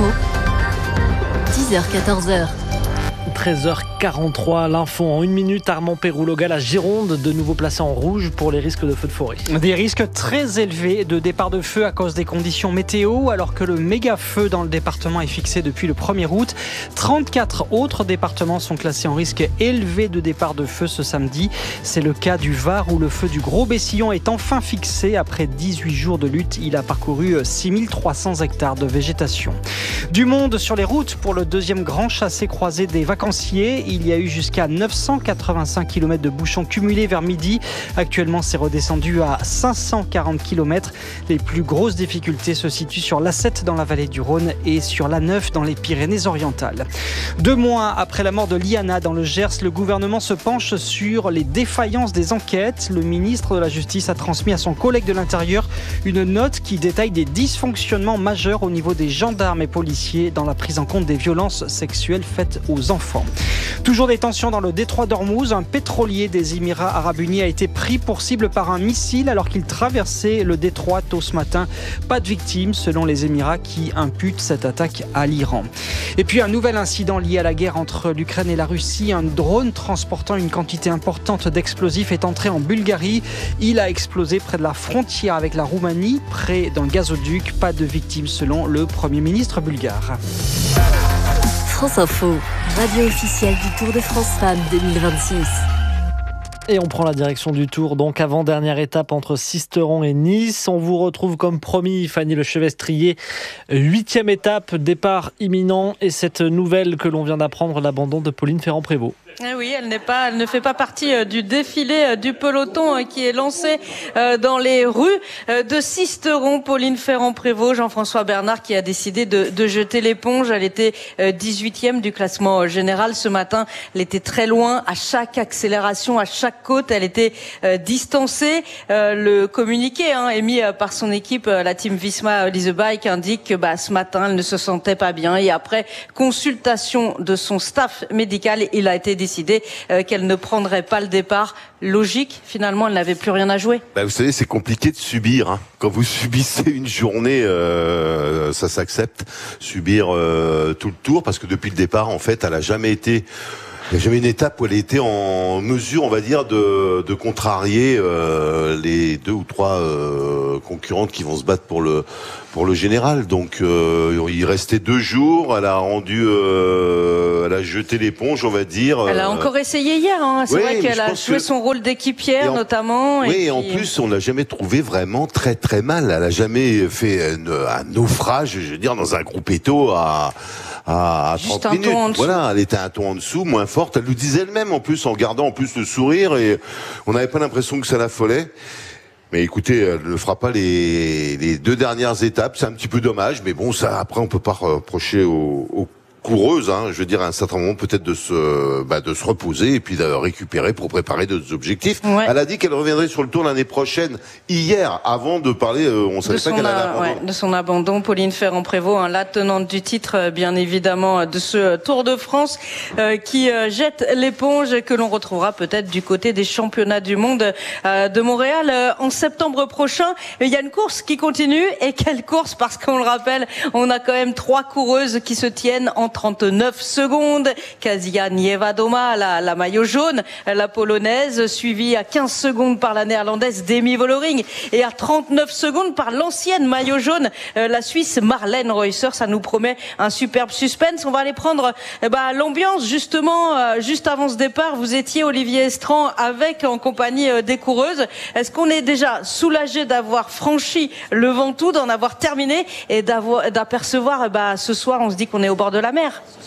10h-14h. 13h43, l'info en 1 minute. Armand Pérouloga, la Gironde, de nouveau placée en rouge pour les risques de feux de forêt. Des risques très élevés de départ de feu à cause des conditions météo, alors que le méga feu dans le département est fixé depuis le 1er août. 34 autres départements sont classés en risque élevé de départ de feu ce samedi. C'est le cas du Var où le feu du Gros Bessillon est enfin fixé. Après 18 jours de lutte, il a parcouru 6300 hectares de végétation. Du monde sur les routes pour le deuxième grand chassé-croisé des vacanciers. Il y a eu jusqu'à 985 km de bouchons cumulés vers midi. Actuellement, c'est redescendu à 540 km. Les plus grosses difficultés se situent sur l'A7 dans la vallée du Rhône et sur l'A9 dans les Pyrénées-Orientales. 2 mois après la mort de Liana dans le Gers, le gouvernement se penche sur les défaillances des enquêtes. Le ministre de la Justice a transmis à son collègue de l'Intérieur une note qui détaille des dysfonctionnements majeurs au niveau des gendarmes et policiers dans la prise en compte des violences sexuelles faites aux enfants. Toujours des tensions dans le détroit d'Ormuz. Un pétrolier des Émirats Arabes Unis a été pris pour cible par un missile alors qu'il traversait le détroit tôt ce matin. Pas de victimes selon les Émirats qui imputent cette attaque à l'Iran. Et puis un nouvel incident lié à la guerre entre l'Ukraine et la Russie. Un drone transportant une quantité importante d'explosifs est entré en Bulgarie. Il a explosé près de la frontière avec la Roumanie, près d'un gazoduc. Pas de victimes selon le Premier ministre bulgare. France Info, radio officielle du Tour de France Femmes 2026. Et on prend la direction du Tour, donc avant-dernière étape entre Sisteron et Nice. On vous retrouve comme promis, Fanny Lechevestrier, 8e étape, départ imminent. Et cette nouvelle que l'on vient d'apprendre, l'abandon de Pauline Ferrand-Prévot. Oui, elle ne fait pas partie du défilé du peloton qui est lancé dans les rues de Sisteron. Pauline Ferrand-Prévot, Jean-François Bernard qui a décidé de jeter l'éponge. Elle était 18e du classement général ce matin. Elle était très loin à chaque accélération, à chaque côte. Elle était distancée. Le communiqué émis par son équipe, la team Visma Lease Bike, indique que ce matin, elle ne se sentait pas bien. Et après consultation de son staff médical, il a été décidé qu'elle ne prendrait pas le départ. Logique, finalement, elle n'avait plus rien à jouer. Vous savez, c'est compliqué de subir. Hein. Quand vous subissez une journée, ça s'accepte. Subir tout le tour, parce que depuis le départ, en fait, elle a jamais été... Il n'y a jamais une étape où elle était en mesure, on va dire, de contrarier les 2 ou 3 concurrentes qui vont se battre pour le général. Donc il restait 2 jours, elle a jeté l'éponge, on va dire. Elle a encore essayé hier, c'est vrai qu'elle a joué son rôle d'équipière notamment. Oui, et en plus on l'a jamais trouvé vraiment très très mal. Elle a jamais fait un naufrage, je veux dire, dans un groupetto à 30 minutes. Voilà, elle était un ton en dessous, moins forte. Elle le disait elle-même en plus, en gardant en plus le sourire, et on n'avait pas l'impression que ça l'affolait. Mais écoutez, elle ne fera pas les 2 dernières étapes, c'est un petit peu dommage, mais bon, ça après on peut pas reprocher aux coureuses, je veux dire, à un certain moment peut-être de se reposer et puis de récupérer pour préparer d'autres objectifs. Ouais. Elle a dit qu'elle reviendrait sur le Tour l'année prochaine, hier, avant de parler, on savait pas qu'elle allait abandonner. De son abandon, Pauline Ferrand-Prévot, la tenante du titre, bien évidemment, de ce Tour de France, qui jette l'éponge et que l'on retrouvera peut-être du côté des championnats du monde de Montréal en septembre prochain. Il y a une course qui continue, et quelle course, parce qu'on le rappelle, on a quand même 3 coureuses qui se tiennent en 39 secondes. Kasia Niewedoma, la maillot jaune, la polonaise, suivie à 15 secondes par la néerlandaise Demi Vollering et à 39 secondes par l'ancienne maillot jaune, la Suisse Marlène Reusser. Ça nous promet un superbe suspense. On va aller prendre l'ambiance justement juste avant ce départ. Vous étiez, Olivier Estran, en compagnie des coureuses. Est-ce qu'on est déjà soulagé d'avoir franchi le Ventoux, d'en avoir terminé et d'apercevoir ce soir, on se dit qu'on est au bord de la mer?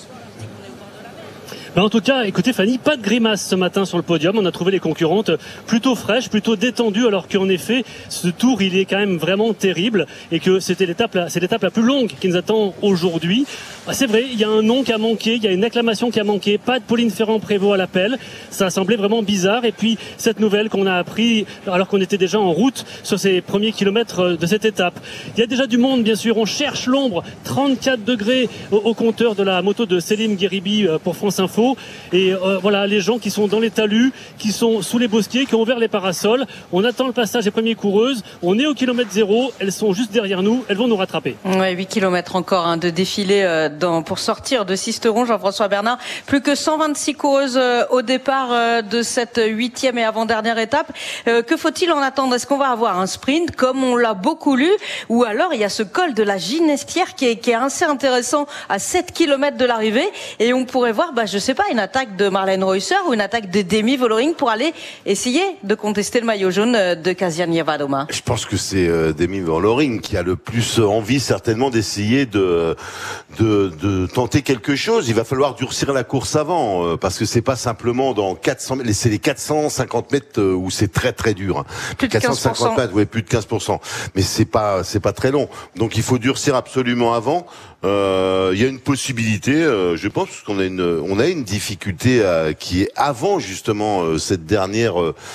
En tout cas, écoutez Fanny, pas de grimace ce matin sur le podium. On a trouvé les concurrentes plutôt fraîches, plutôt détendues, alors qu'en effet, ce tour, il est quand même vraiment terrible et que c'est l'étape la plus longue qui nous attend aujourd'hui. C'est vrai, il y a un nom qui a manqué, il y a une acclamation qui a manqué, pas de Pauline Ferrand-Prévot à l'appel. Ça a semblé vraiment bizarre. Et puis, cette nouvelle qu'on a appris alors qu'on était déjà en route sur ces premiers kilomètres de cette étape. Il y a déjà du monde, bien sûr. On cherche l'ombre. 34 degrés au compteur de la moto de Céline Guéribi pour France Info. Et voilà, les gens qui sont dans les talus, qui sont sous les bosquets, qui ont ouvert les parasols. On attend le passage des premières coureuses. On est au kilomètre 0. Elles sont juste derrière nous. Elles vont nous rattraper. Ouais, 8 kilomètres encore de défilé pour sortir de Sisteron, Jean-François Bernard. Plus que 126 coureuses au départ de cette 8e et avant-dernière étape. Que faut-il en attendre? Est-ce qu'on va avoir un sprint comme on l'a beaucoup lu? Ou alors il y a ce col de la Ginestière qui est assez intéressant à 7 kilomètres de l'arrivée. Et on pourrait voir, je sais pas, une attaque de Marlène Reusser ou une attaque de Demi Vollering pour aller essayer de contester le maillot jaune de Kasia Niewedoma. Je pense que c'est Demi Vollering qui a le plus envie certainement d'essayer de tenter quelque chose. Il va falloir durcir la course avant parce que c'est pas simplement dans 400 mètres, c'est les 450 mètres où c'est très très dur. Plus de 450 mètres, oui, plus de 15%. Mais c'est pas très long. Donc il faut durcir absolument avant. Il y a une possibilité, je pense, parce qu'on a une une difficulté qui est avant justement cette dernière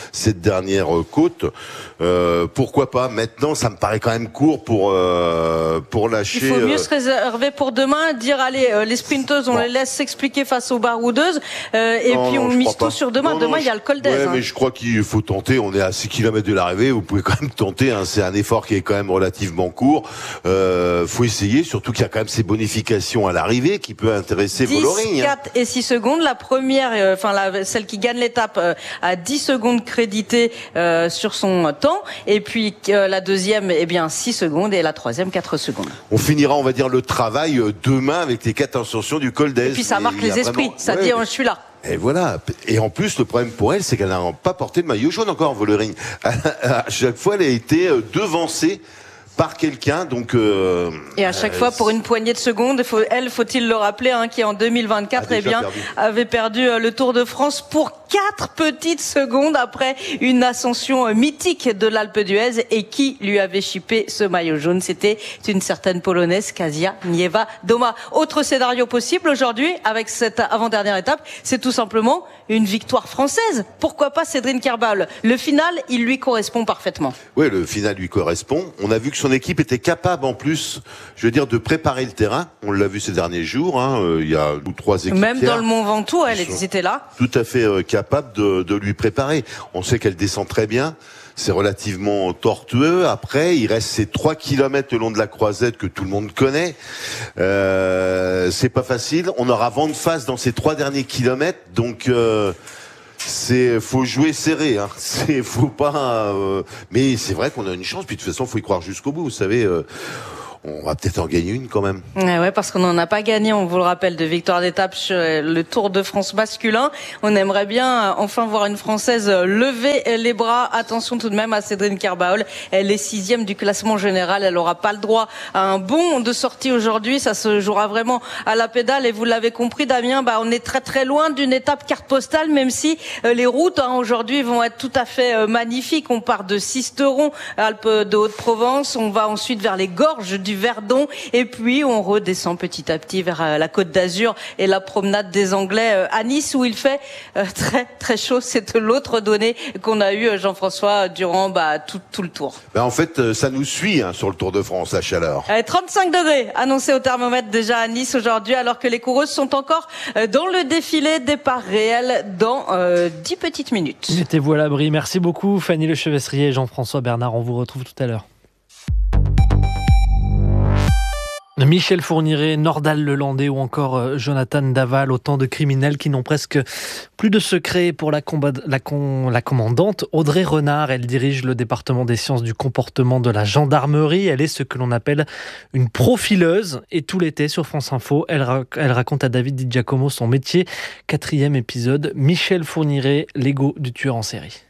côte. Pourquoi pas maintenant? Ça me paraît quand même court pour lâcher. Il faut mieux se réserver pour demain, dire allez, les sprinteuses, on les laisse s'expliquer face aux baroudeuses, puis on mise tout sur demain. Demain, il y a le col d'Aise. Ouais, mais je crois qu'il faut tenter. On est à 6 km de l'arrivée. Vous pouvez quand même tenter. C'est un effort qui est quand même relativement court. Faut essayer, surtout qu'il y a quand même ces bonifications à l'arrivée qui peut intéresser Vollering. 4 et 6 secondes. La première, celle qui gagne l'étape, a 10 secondes créditées sur son temps. Et puis la deuxième, 6 secondes. Et la troisième, 4 secondes. On finira, on va dire, le travail demain avec les 4 ascensions du col d'Aise. Et puis ça marque les esprits. Ça dit, je suis là. Et voilà. Et en plus, le problème pour elle, c'est qu'elle n'a pas porté de maillot jaune encore, Vollering. À chaque fois, elle a été devancée par quelqu'un, donc. Et à chaque fois, pour une poignée de secondes, faut-il le rappeler, qui en 2024, avait perdu le Tour de France pour 4 petites secondes après une ascension mythique de l'Alpe d'Huez, et qui lui avait chippé ce maillot jaune? C'était une certaine Polonaise, Kasia Niewiadoma. Autre scénario possible aujourd'hui, avec cette avant-dernière étape, c'est tout simplement une victoire française. Pourquoi pas Cédrine Kerbal? Le final, il lui correspond parfaitement. Oui, le final lui correspond. On a vu que son équipe était capable, en plus, de préparer le terrain. On l'a vu ces derniers jours. Il y a 3 équipes. Même dans le Mont Ventoux, elle était là. Tout à fait capable de lui préparer. On sait qu'elle descend très bien. C'est relativement tortueux. Après, il reste ces 3 kilomètres le long de la croisette que tout le monde connaît. C'est pas facile. On aura vent de face dans ces 3 derniers kilomètres. Donc, faut jouer serré. Faut pas. Mais c'est vrai qu'on a une chance. Puis de toute façon, faut y croire jusqu'au bout. Vous savez. On va peut-être en gagner une quand même. Ouais, parce qu'on n'en a pas gagné, on vous le rappelle, de victoire d'étape sur le Tour de France masculin. On aimerait bien enfin voir une Française lever les bras. Attention tout de même à Cédrine Kerbal. Elle est 6e du classement général. Elle n'aura pas le droit à un bond de sortie aujourd'hui. Ça se jouera vraiment à la pédale. Et vous l'avez compris, Damien, on est très très loin d'une étape carte postale, même si les routes aujourd'hui vont être tout à fait magnifiques. On part de Sisteron, Alpes de Haute-Provence. On va ensuite vers les gorges du Verdon, et puis on redescend petit à petit vers la Côte d'Azur et la promenade des Anglais à Nice, où il fait très très chaud. C'est l'autre donnée qu'on a eu, Jean-François, durant tout le tour. En fait, ça nous suit sur le Tour de France, la chaleur. 35 degrés annoncés au thermomètre déjà à Nice aujourd'hui, alors que les coureuses sont encore dans le défilé. Départ réel dans 10 petites minutes. Mettez-vous à l'abri. Merci beaucoup Fanny Lechevesrier et Jean-François Bernard. On vous retrouve tout à l'heure. Michel Fourniret, Nordal Lelandais ou encore Jonathan Daval, autant de criminels qui n'ont presque plus de secret pour la commandante Audrey Renard. Elle dirige le département des sciences du comportement de la gendarmerie. Elle est ce que l'on appelle une profileuse. Et tout l'été sur France Info, elle raconte à David Di Giacomo son métier. 4e épisode, Michel Fourniret, l'ego du tueur en série.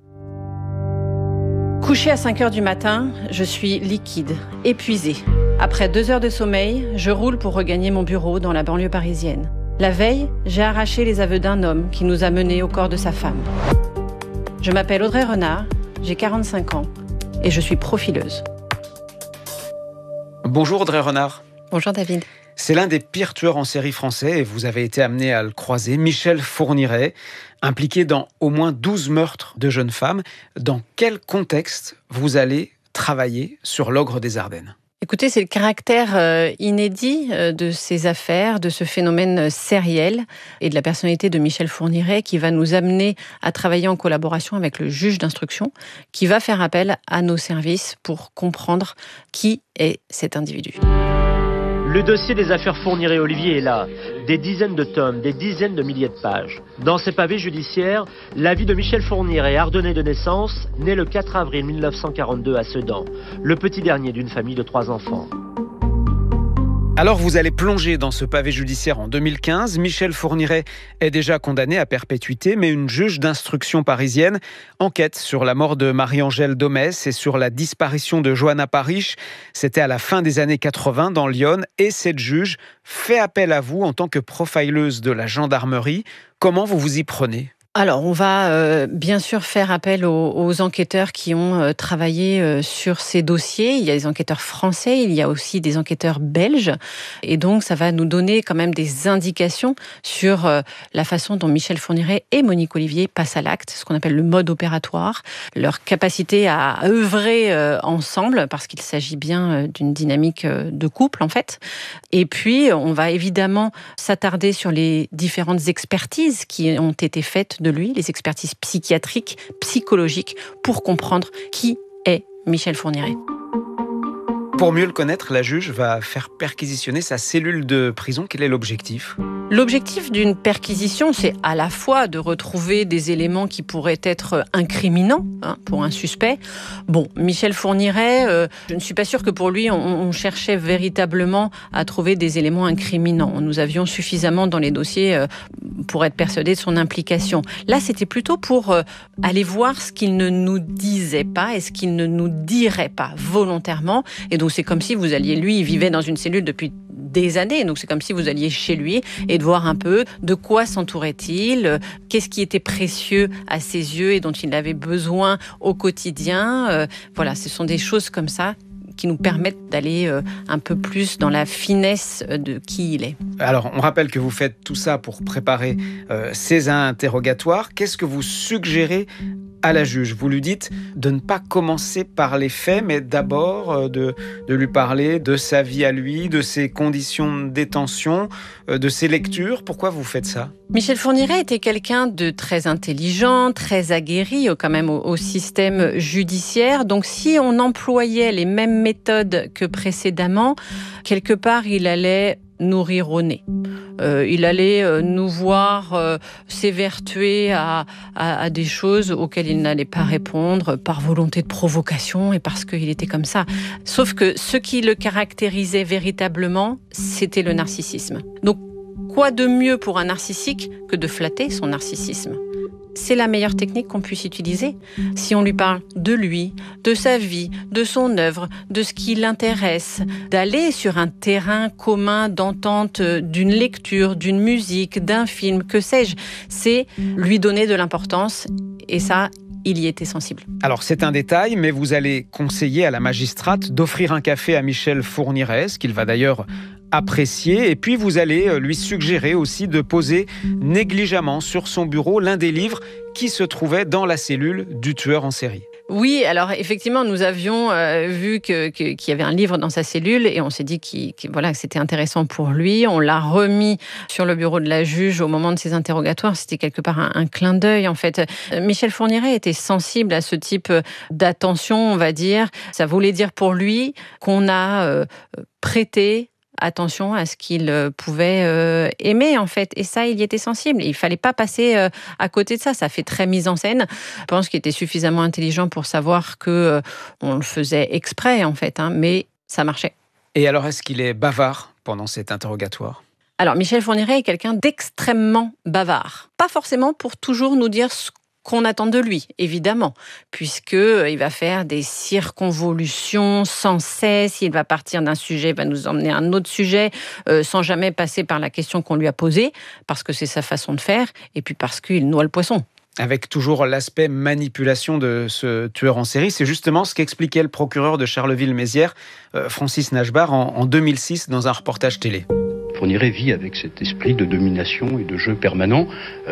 Couché à 5h du matin, je suis liquide, épuisée. Après 2 heures de sommeil, je roule pour regagner mon bureau dans la banlieue parisienne. La veille, j'ai arraché les aveux d'un homme qui nous a menés au corps de sa femme. Je m'appelle Audrey Renard, j'ai 45 ans et je suis profileuse. Bonjour Audrey Renard. Bonjour David. C'est l'un des pires tueurs en série français et vous avez été amené à le croiser, Michel Fourniret, impliqué dans au moins 12 meurtres de jeunes femmes. Dans quel contexte vous allez travailler sur l'ogre des Ardennes ? Écoutez, c'est le caractère inédit de ces affaires, de ce phénomène sériel et de la personnalité de Michel Fourniret qui va nous amener à travailler en collaboration avec le juge d'instruction qui va faire appel à nos services pour comprendre qui est cet individu. Le dossier des affaires Fourniret-Olivier est là. Des dizaines de tomes, des dizaines de milliers de pages. Dans ces pavés judiciaires, la vie de Michel Fourniret, ardennais de naissance, né le 4 avril 1942 à Sedan, le petit dernier d'une famille de 3 enfants. Alors vous allez plonger dans ce pavé judiciaire en 2015. Michel Fourniret est déjà condamné à perpétuité, mais une juge d'instruction parisienne enquête sur la mort de Marie-Angèle Domès et sur la disparition de Johanna Parish. C'était à la fin des années 80 dans l'Yonne, et cette juge fait appel à vous en tant que profileuse de la gendarmerie. Comment vous vous y prenez ? Alors, on va bien sûr faire appel aux enquêteurs qui ont travaillé sur ces dossiers. Il y a des enquêteurs français, il y a aussi des enquêteurs belges. Et donc, ça va nous donner quand même des indications sur la façon dont Michel Fourniret et Monique Olivier passent à l'acte, ce qu'on appelle le mode opératoire, leur capacité à œuvrer ensemble, parce qu'il s'agit bien d'une dynamique de couple, en fait. Et puis, on va évidemment s'attarder sur les différentes expertises qui ont été faites de lui, les expertises psychiatriques, psychologiques, pour comprendre qui est Michel Fourniret. Pour mieux le connaître, la juge va faire perquisitionner sa cellule de prison. Quel est l'objectif ? L'objectif d'une perquisition, c'est à la fois de retrouver des éléments qui pourraient être incriminants pour un suspect. Bon, Michel Fourniret, je ne suis pas sûre que pour lui, on cherchait véritablement à trouver des éléments incriminants. Nous avions suffisamment dans les dossiers pour être persuadés de son implication. Là, c'était plutôt pour aller voir ce qu'il ne nous disait pas et ce qu'il ne nous dirait pas volontairement. Et donc, c'est comme si vous alliez, lui, il vivait dans une cellule depuis des années, donc c'est comme si vous alliez chez lui et de voir un peu de quoi s'entourait-il, qu'est-ce qui était précieux à ses yeux et dont il avait besoin au quotidien. Voilà, ce sont des choses comme ça qui nous permettent d'aller un peu plus dans la finesse de qui il est. Alors, on rappelle que vous faites tout ça pour préparer ces interrogatoires. Qu'est-ce que vous suggérez à la juge? Vous lui dites de ne pas commencer par les faits, mais d'abord de lui parler de sa vie à lui, de ses conditions de détention, de ses lectures. Pourquoi vous faites ça? Michel Fourniret était quelqu'un de très intelligent, très aguerri quand même au système judiciaire. Donc si on employait les mêmes méthodes que précédemment, quelque part il allait nourrir au nez. Il allait nous voir s'évertuer à des choses auxquelles il n'allait pas répondre par volonté de provocation et parce qu'il était comme ça. Sauf que ce qui le caractérisait véritablement, c'était le narcissisme. Donc, quoi de mieux pour un narcissique que de flatter son narcissisme ? C'est la meilleure technique qu'on puisse utiliser. Si on lui parle de lui, de sa vie, de son œuvre, de ce qui l'intéresse, d'aller sur un terrain commun d'entente d'une lecture, d'une musique, d'un film, que sais-je, c'est lui donner de l'importance. Et ça, il y était sensible. Alors c'est un détail, mais vous allez conseiller à la magistrate d'offrir un café à Michel Fourniret, ce qu'il va d'ailleurs apprécier, et puis vous allez lui suggérer aussi de poser négligemment sur son bureau l'un des livres qui se trouvait dans la cellule du tueur en série. Oui, alors effectivement, nous avions vu qu'il y avait un livre dans sa cellule et on s'est dit que c'était intéressant pour lui. On l'a remis sur le bureau de la juge au moment de ses interrogatoires. C'était quelque part un clin d'œil, en fait. Michel Fourniret était sensible à ce type d'attention, on va dire. Ça voulait dire pour lui qu'on a prêté attention à ce qu'il pouvait aimer, en fait. Et ça, il y était sensible. Il ne fallait pas passer à côté de ça. Ça fait très mise en scène. Je pense qu'il était suffisamment intelligent pour savoir qu'on le faisait exprès, en fait. Mais ça marchait. Et alors, est-ce qu'il est bavard pendant cet interrogatoire ? Alors, Michel Fourniret est quelqu'un d'extrêmement bavard. Pas forcément pour toujours nous dire ce qu'on attend de lui, évidemment, puisqu'il va faire des circonvolutions sans cesse, il va partir d'un sujet, il va nous emmener à un autre sujet, sans jamais passer par la question qu'on lui a posée, parce que c'est sa façon de faire, et puis parce qu'il noie le poisson. Avec toujours l'aspect manipulation de ce tueur en série, c'est justement ce qu'expliquait le procureur de Charleville-Mézières, Francis Nachbar, en 2006, dans un reportage télé. Fourniret vit avec cet esprit de domination et de jeu permanent,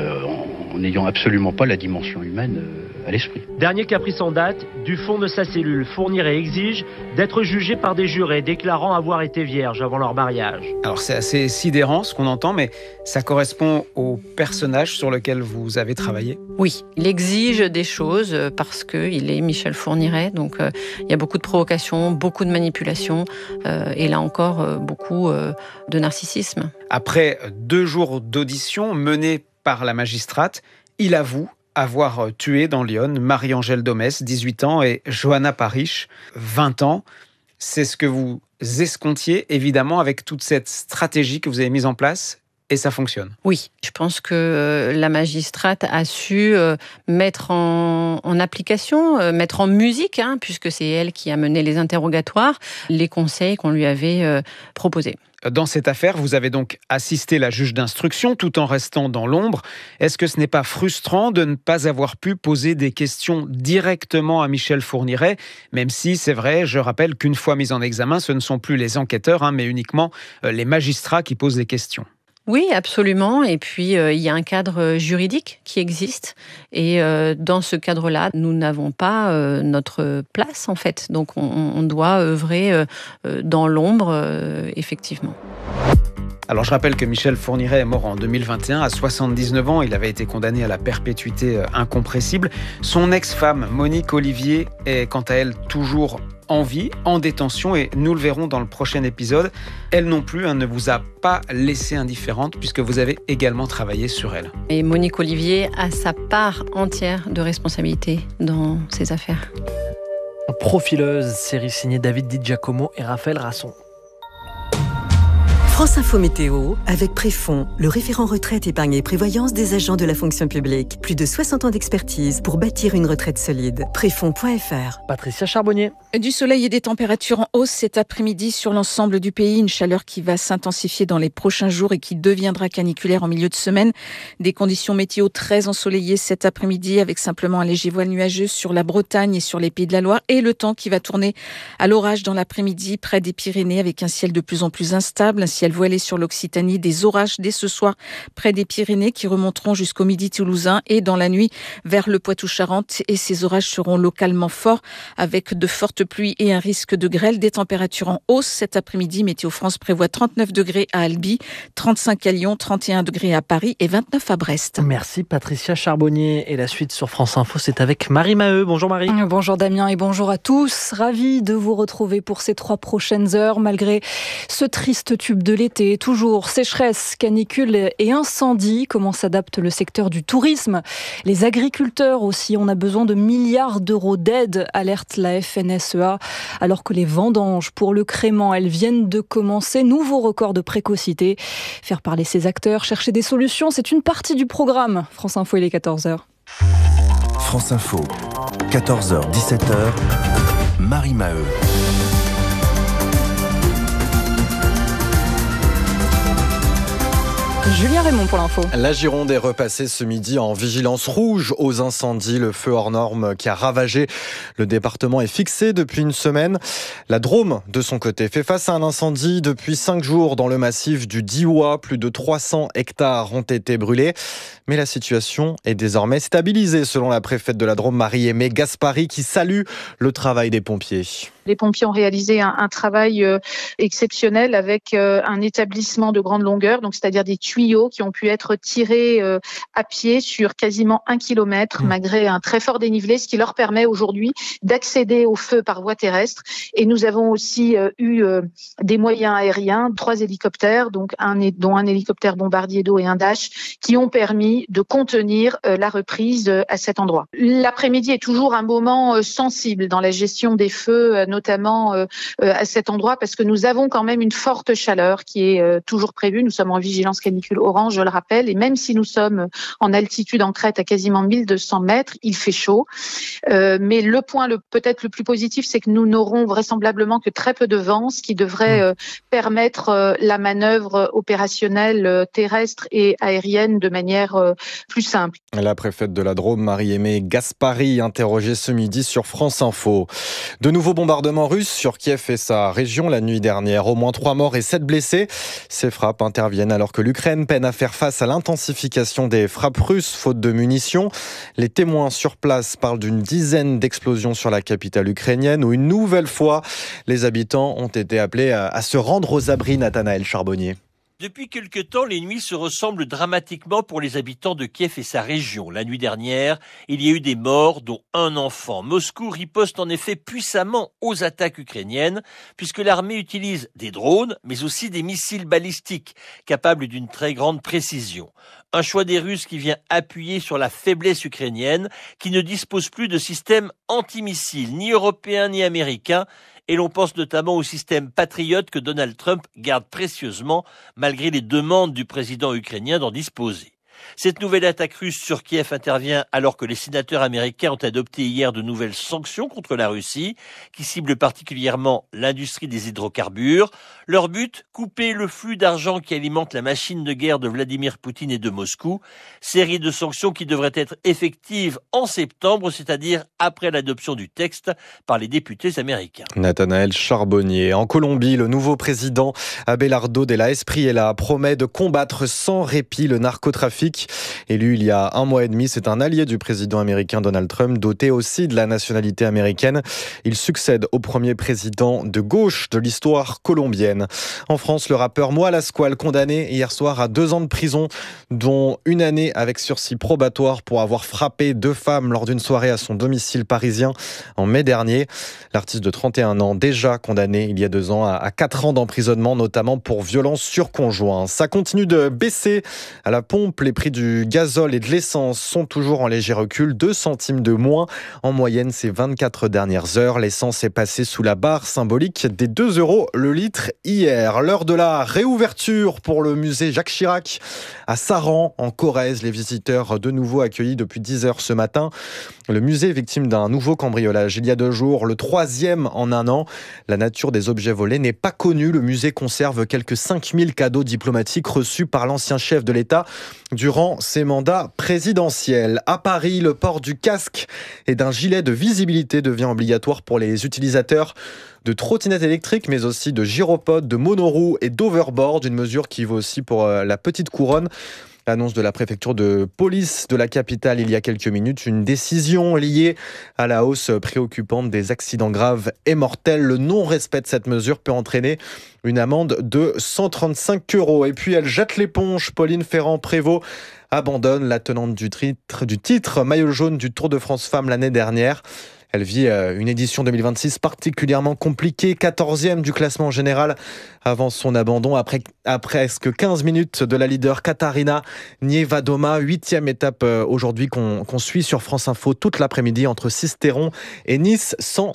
en n'ayant absolument pas la dimension humaine à l'esprit. Dernier caprice en date, du fond de sa cellule, Fourniret exige d'être jugé par des jurés déclarant avoir été vierges avant leur mariage. Alors c'est assez sidérant ce qu'on entend, mais ça correspond au personnage sur lequel vous avez travaillé. Oui, il exige des choses parce qu'il est Michel Fourniret, donc il y a beaucoup de provocations, beaucoup de manipulations et là encore beaucoup de narcissisme. Après 2 jours d'audition menés par la magistrate, il avoue avoir tué dans Lyon Marie-Angèle Domès, 18 ans, et Johanna Parish, 20 ans. C'est ce que vous escomptiez, évidemment, avec toute cette stratégie que vous avez mise en place. Et ça fonctionne. Oui, je pense que la magistrate a su mettre en application, mettre en musique, puisque c'est elle qui a mené les interrogatoires, les conseils qu'on lui avait proposés. Dans cette affaire, vous avez donc assisté la juge d'instruction tout en restant dans l'ombre. Est-ce que ce n'est pas frustrant de ne pas avoir pu poser des questions directement à Michel Fourniret, même si c'est vrai, je rappelle qu'une fois mis en examen, ce ne sont plus les enquêteurs, mais uniquement les magistrats qui posent les questions. Oui, absolument. Et puis, il y a un cadre juridique qui existe. Et dans ce cadre-là, nous n'avons pas notre place, en fait. Donc, on doit œuvrer dans l'ombre, effectivement. Alors je rappelle que Michel Fourniret est mort en 2021 à 79 ans. Il avait été condamné à la perpétuité incompressible. Son ex-femme, Monique Olivier, est quant à elle toujours en vie, en détention, et nous le verrons dans le prochain épisode. Elle non plus ne vous a pas laissé indifférente puisque vous avez également travaillé sur elle. Et Monique Olivier a sa part entière de responsabilité dans ces affaires. Profileuse, série signée David Di Giacomo et Raphaël Rasson. France Info Météo, avec Préfond, le référent retraite, épargne et prévoyance des agents de la fonction publique. Plus de 60 ans d'expertise pour bâtir une retraite solide. Préfond.fr. Patricia Charbonnier. Du soleil et des températures en hausse cet après-midi sur l'ensemble du pays. Une chaleur qui va s'intensifier dans les prochains jours et qui deviendra caniculaire en milieu de semaine. Des conditions météo très ensoleillées cet après-midi avec simplement un léger voile nuageux sur la Bretagne et sur les Pays de la Loire. Et le temps qui va tourner à l'orage dans l'après-midi près des Pyrénées avec un ciel de plus en plus instable. Un ciel voilé sur l'Occitanie, des orages dès ce soir près des Pyrénées qui remonteront jusqu'au midi toulousain et dans la nuit vers le Poitou-Charentes. Et ces orages seront localement forts avec de fortes pluies et un risque de grêle. Des températures en hausse cet après-midi. Météo France prévoit 39 degrés à Albi, 35 à Lyon, 31 degrés à Paris et 29 à Brest. Merci Patricia Charbonnier. Et la suite sur France Info, c'est avec Marie Maheu. Bonjour Marie. Bonjour Damien et bonjour à tous. Ravi de vous retrouver pour ces 3 prochaines heures malgré ce triste tube de l'été. Toujours sécheresse, canicule et incendie. Comment s'adapte le secteur du tourisme? Les agriculteurs aussi, on a besoin de milliards d'euros d'aide, alerte la FNSEA. Alors que les vendanges pour le crément, elles viennent de commencer. Nouveau record de précocité. Faire parler ces acteurs, chercher des solutions, c'est une partie du programme. France Info, il est 14h. France Info, 14h, 17h, Marie Maheu. Julien Raymond pour l'info. La Gironde est repassée ce midi en vigilance rouge aux incendies. Le feu hors norme qui a ravagé le département est fixé depuis une semaine. La Drôme, de son côté, fait face à un incendie depuis 5 jours dans le massif du Diois. Plus de 300 hectares ont été brûlés. Mais la situation est désormais stabilisée, selon la préfète de la Drôme, Marie-Aimée Gaspari, qui salue le travail des pompiers. Les pompiers ont réalisé un travail exceptionnel avec un établissement de grande longueur, donc c'est-à-dire des tuyaux qui ont pu être tirés à pied sur quasiment 1 kilomètre malgré un très fort dénivelé, ce qui leur permet aujourd'hui d'accéder au feu par voie terrestre. Et nous avons aussi eu des moyens aériens, 3 hélicoptères, dont un hélicoptère bombardier d'eau et un Dash, qui ont permis de contenir la reprise à cet endroit. L'après-midi est toujours un moment sensible dans la gestion des feux, notamment à cet endroit, parce que nous avons quand même une forte chaleur qui est toujours prévue. Nous sommes en vigilance canicule orange, je le rappelle, et même si nous sommes en altitude en crête à quasiment 1200 mètres, il fait chaud. Mais le point peut-être le plus positif, c'est que nous n'aurons vraisemblablement que très peu de vent, ce qui devrait permettre la manœuvre opérationnelle terrestre et aérienne de manière plus simple. La préfète de la Drôme, Marie-Aimée Gaspari, interrogée ce midi sur France Info. De nouveaux bombardements russes sur Kiev et sa région la nuit dernière. Au moins 3 morts et 7 blessés. Ces frappes interviennent alors que l'Ukraine peine à faire face à l'intensification des frappes russes, faute de munitions. Les témoins sur place parlent d'une dizaine d'explosions sur la capitale ukrainienne où une nouvelle fois, les habitants ont été appelés à se rendre aux abris. Nathanaël Charbonnier. Depuis quelque temps, les nuits se ressemblent dramatiquement pour les habitants de Kiev et sa région. La nuit dernière, il y a eu des morts, dont un enfant. Moscou riposte en effet puissamment aux attaques ukrainiennes, puisque l'armée utilise des drones, mais aussi des missiles balistiques, capables d'une très grande précision. Un choix des Russes qui vient appuyer sur la faiblesse ukrainienne, qui ne dispose plus de système antimissiles, ni européen ni américain, et l'on pense notamment au système Patriot que Donald Trump garde précieusement, malgré les demandes du président ukrainien d'en disposer. Cette nouvelle attaque russe sur Kiev intervient alors que les sénateurs américains ont adopté hier de nouvelles sanctions contre la Russie, qui ciblent particulièrement l'industrie des hydrocarbures. Leur but, couper le flux d'argent qui alimente la machine de guerre de Vladimir Poutine et de Moscou. Série de sanctions qui devraient être effectives en septembre, c'est-à-dire après l'adoption du texte par les députés américains. Nathanaël Charbonnier. En Colombie, le nouveau président Abelardo de la Espriella promet de combattre sans répit le narcotrafic. Élu il y a 1 mois et demi, c'est un allié du président américain Donald Trump, doté aussi de la nationalité américaine. Il succède au premier président de gauche de l'histoire colombienne. En France, le rappeur Moi Lasquale, condamné hier soir à 2 ans de prison, dont 1 année avec sursis probatoire pour avoir frappé 2 femmes lors d'une soirée à son domicile parisien en mai dernier. L'artiste de 31 ans, déjà condamné il y a 2 ans à 4 ans d'emprisonnement, notamment pour violence sur conjoint. Ça continue de baisser à la pompe. Les prix du gazole et de l'essence sont toujours en léger recul, 2 centimes de moins en moyenne ces 24 dernières heures. L'essence est passée sous la barre symbolique des 2 € le litre hier. L'heure de la réouverture pour le musée Jacques Chirac à Saran, en Corrèze. Les visiteurs de nouveau accueillis depuis 10 heures ce matin. Le musée est victime d'un nouveau cambriolage. Il y a 2 jours, le 3e en 1 an. La nature des objets volés n'est pas connue. Le musée conserve quelques 5000 cadeaux diplomatiques reçus par l'ancien chef de l'État durant ses mandats présidentiels. À Paris, le port du casque et d'un gilet de visibilité devient obligatoire pour les utilisateurs de trottinettes électriques, mais aussi de gyropodes, de monoroues et d'overboard. Une mesure qui vaut aussi pour la petite couronne. L'annonce de la préfecture de police de la capitale il y a quelques minutes, une décision liée à la hausse préoccupante des accidents graves et mortels. Le non-respect de cette mesure peut entraîner une amende de 135 €. Et puis elle jette l'éponge. Pauline Ferrand-Prévot abandonne, la tenante du titre maillot jaune du Tour de France Femmes l'année dernière. Elle vit une édition 2026 particulièrement compliquée, 14e du classement général avant son abandon après presque 15 minutes de la leader Katarina Nievadoma. 8e étape aujourd'hui qu'on suit sur France Info toute l'après-midi entre Sisteron et Nice,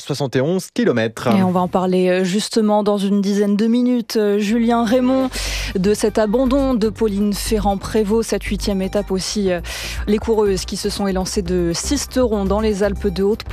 171 km. Et on va en parler justement dans une dizaine de minutes. Julien Raymond, de cet abandon de Pauline Ferrand-Prévot, cette 8e étape aussi. Les coureuses qui se sont élancées de Sisteron dans les Alpes de Haute-Provence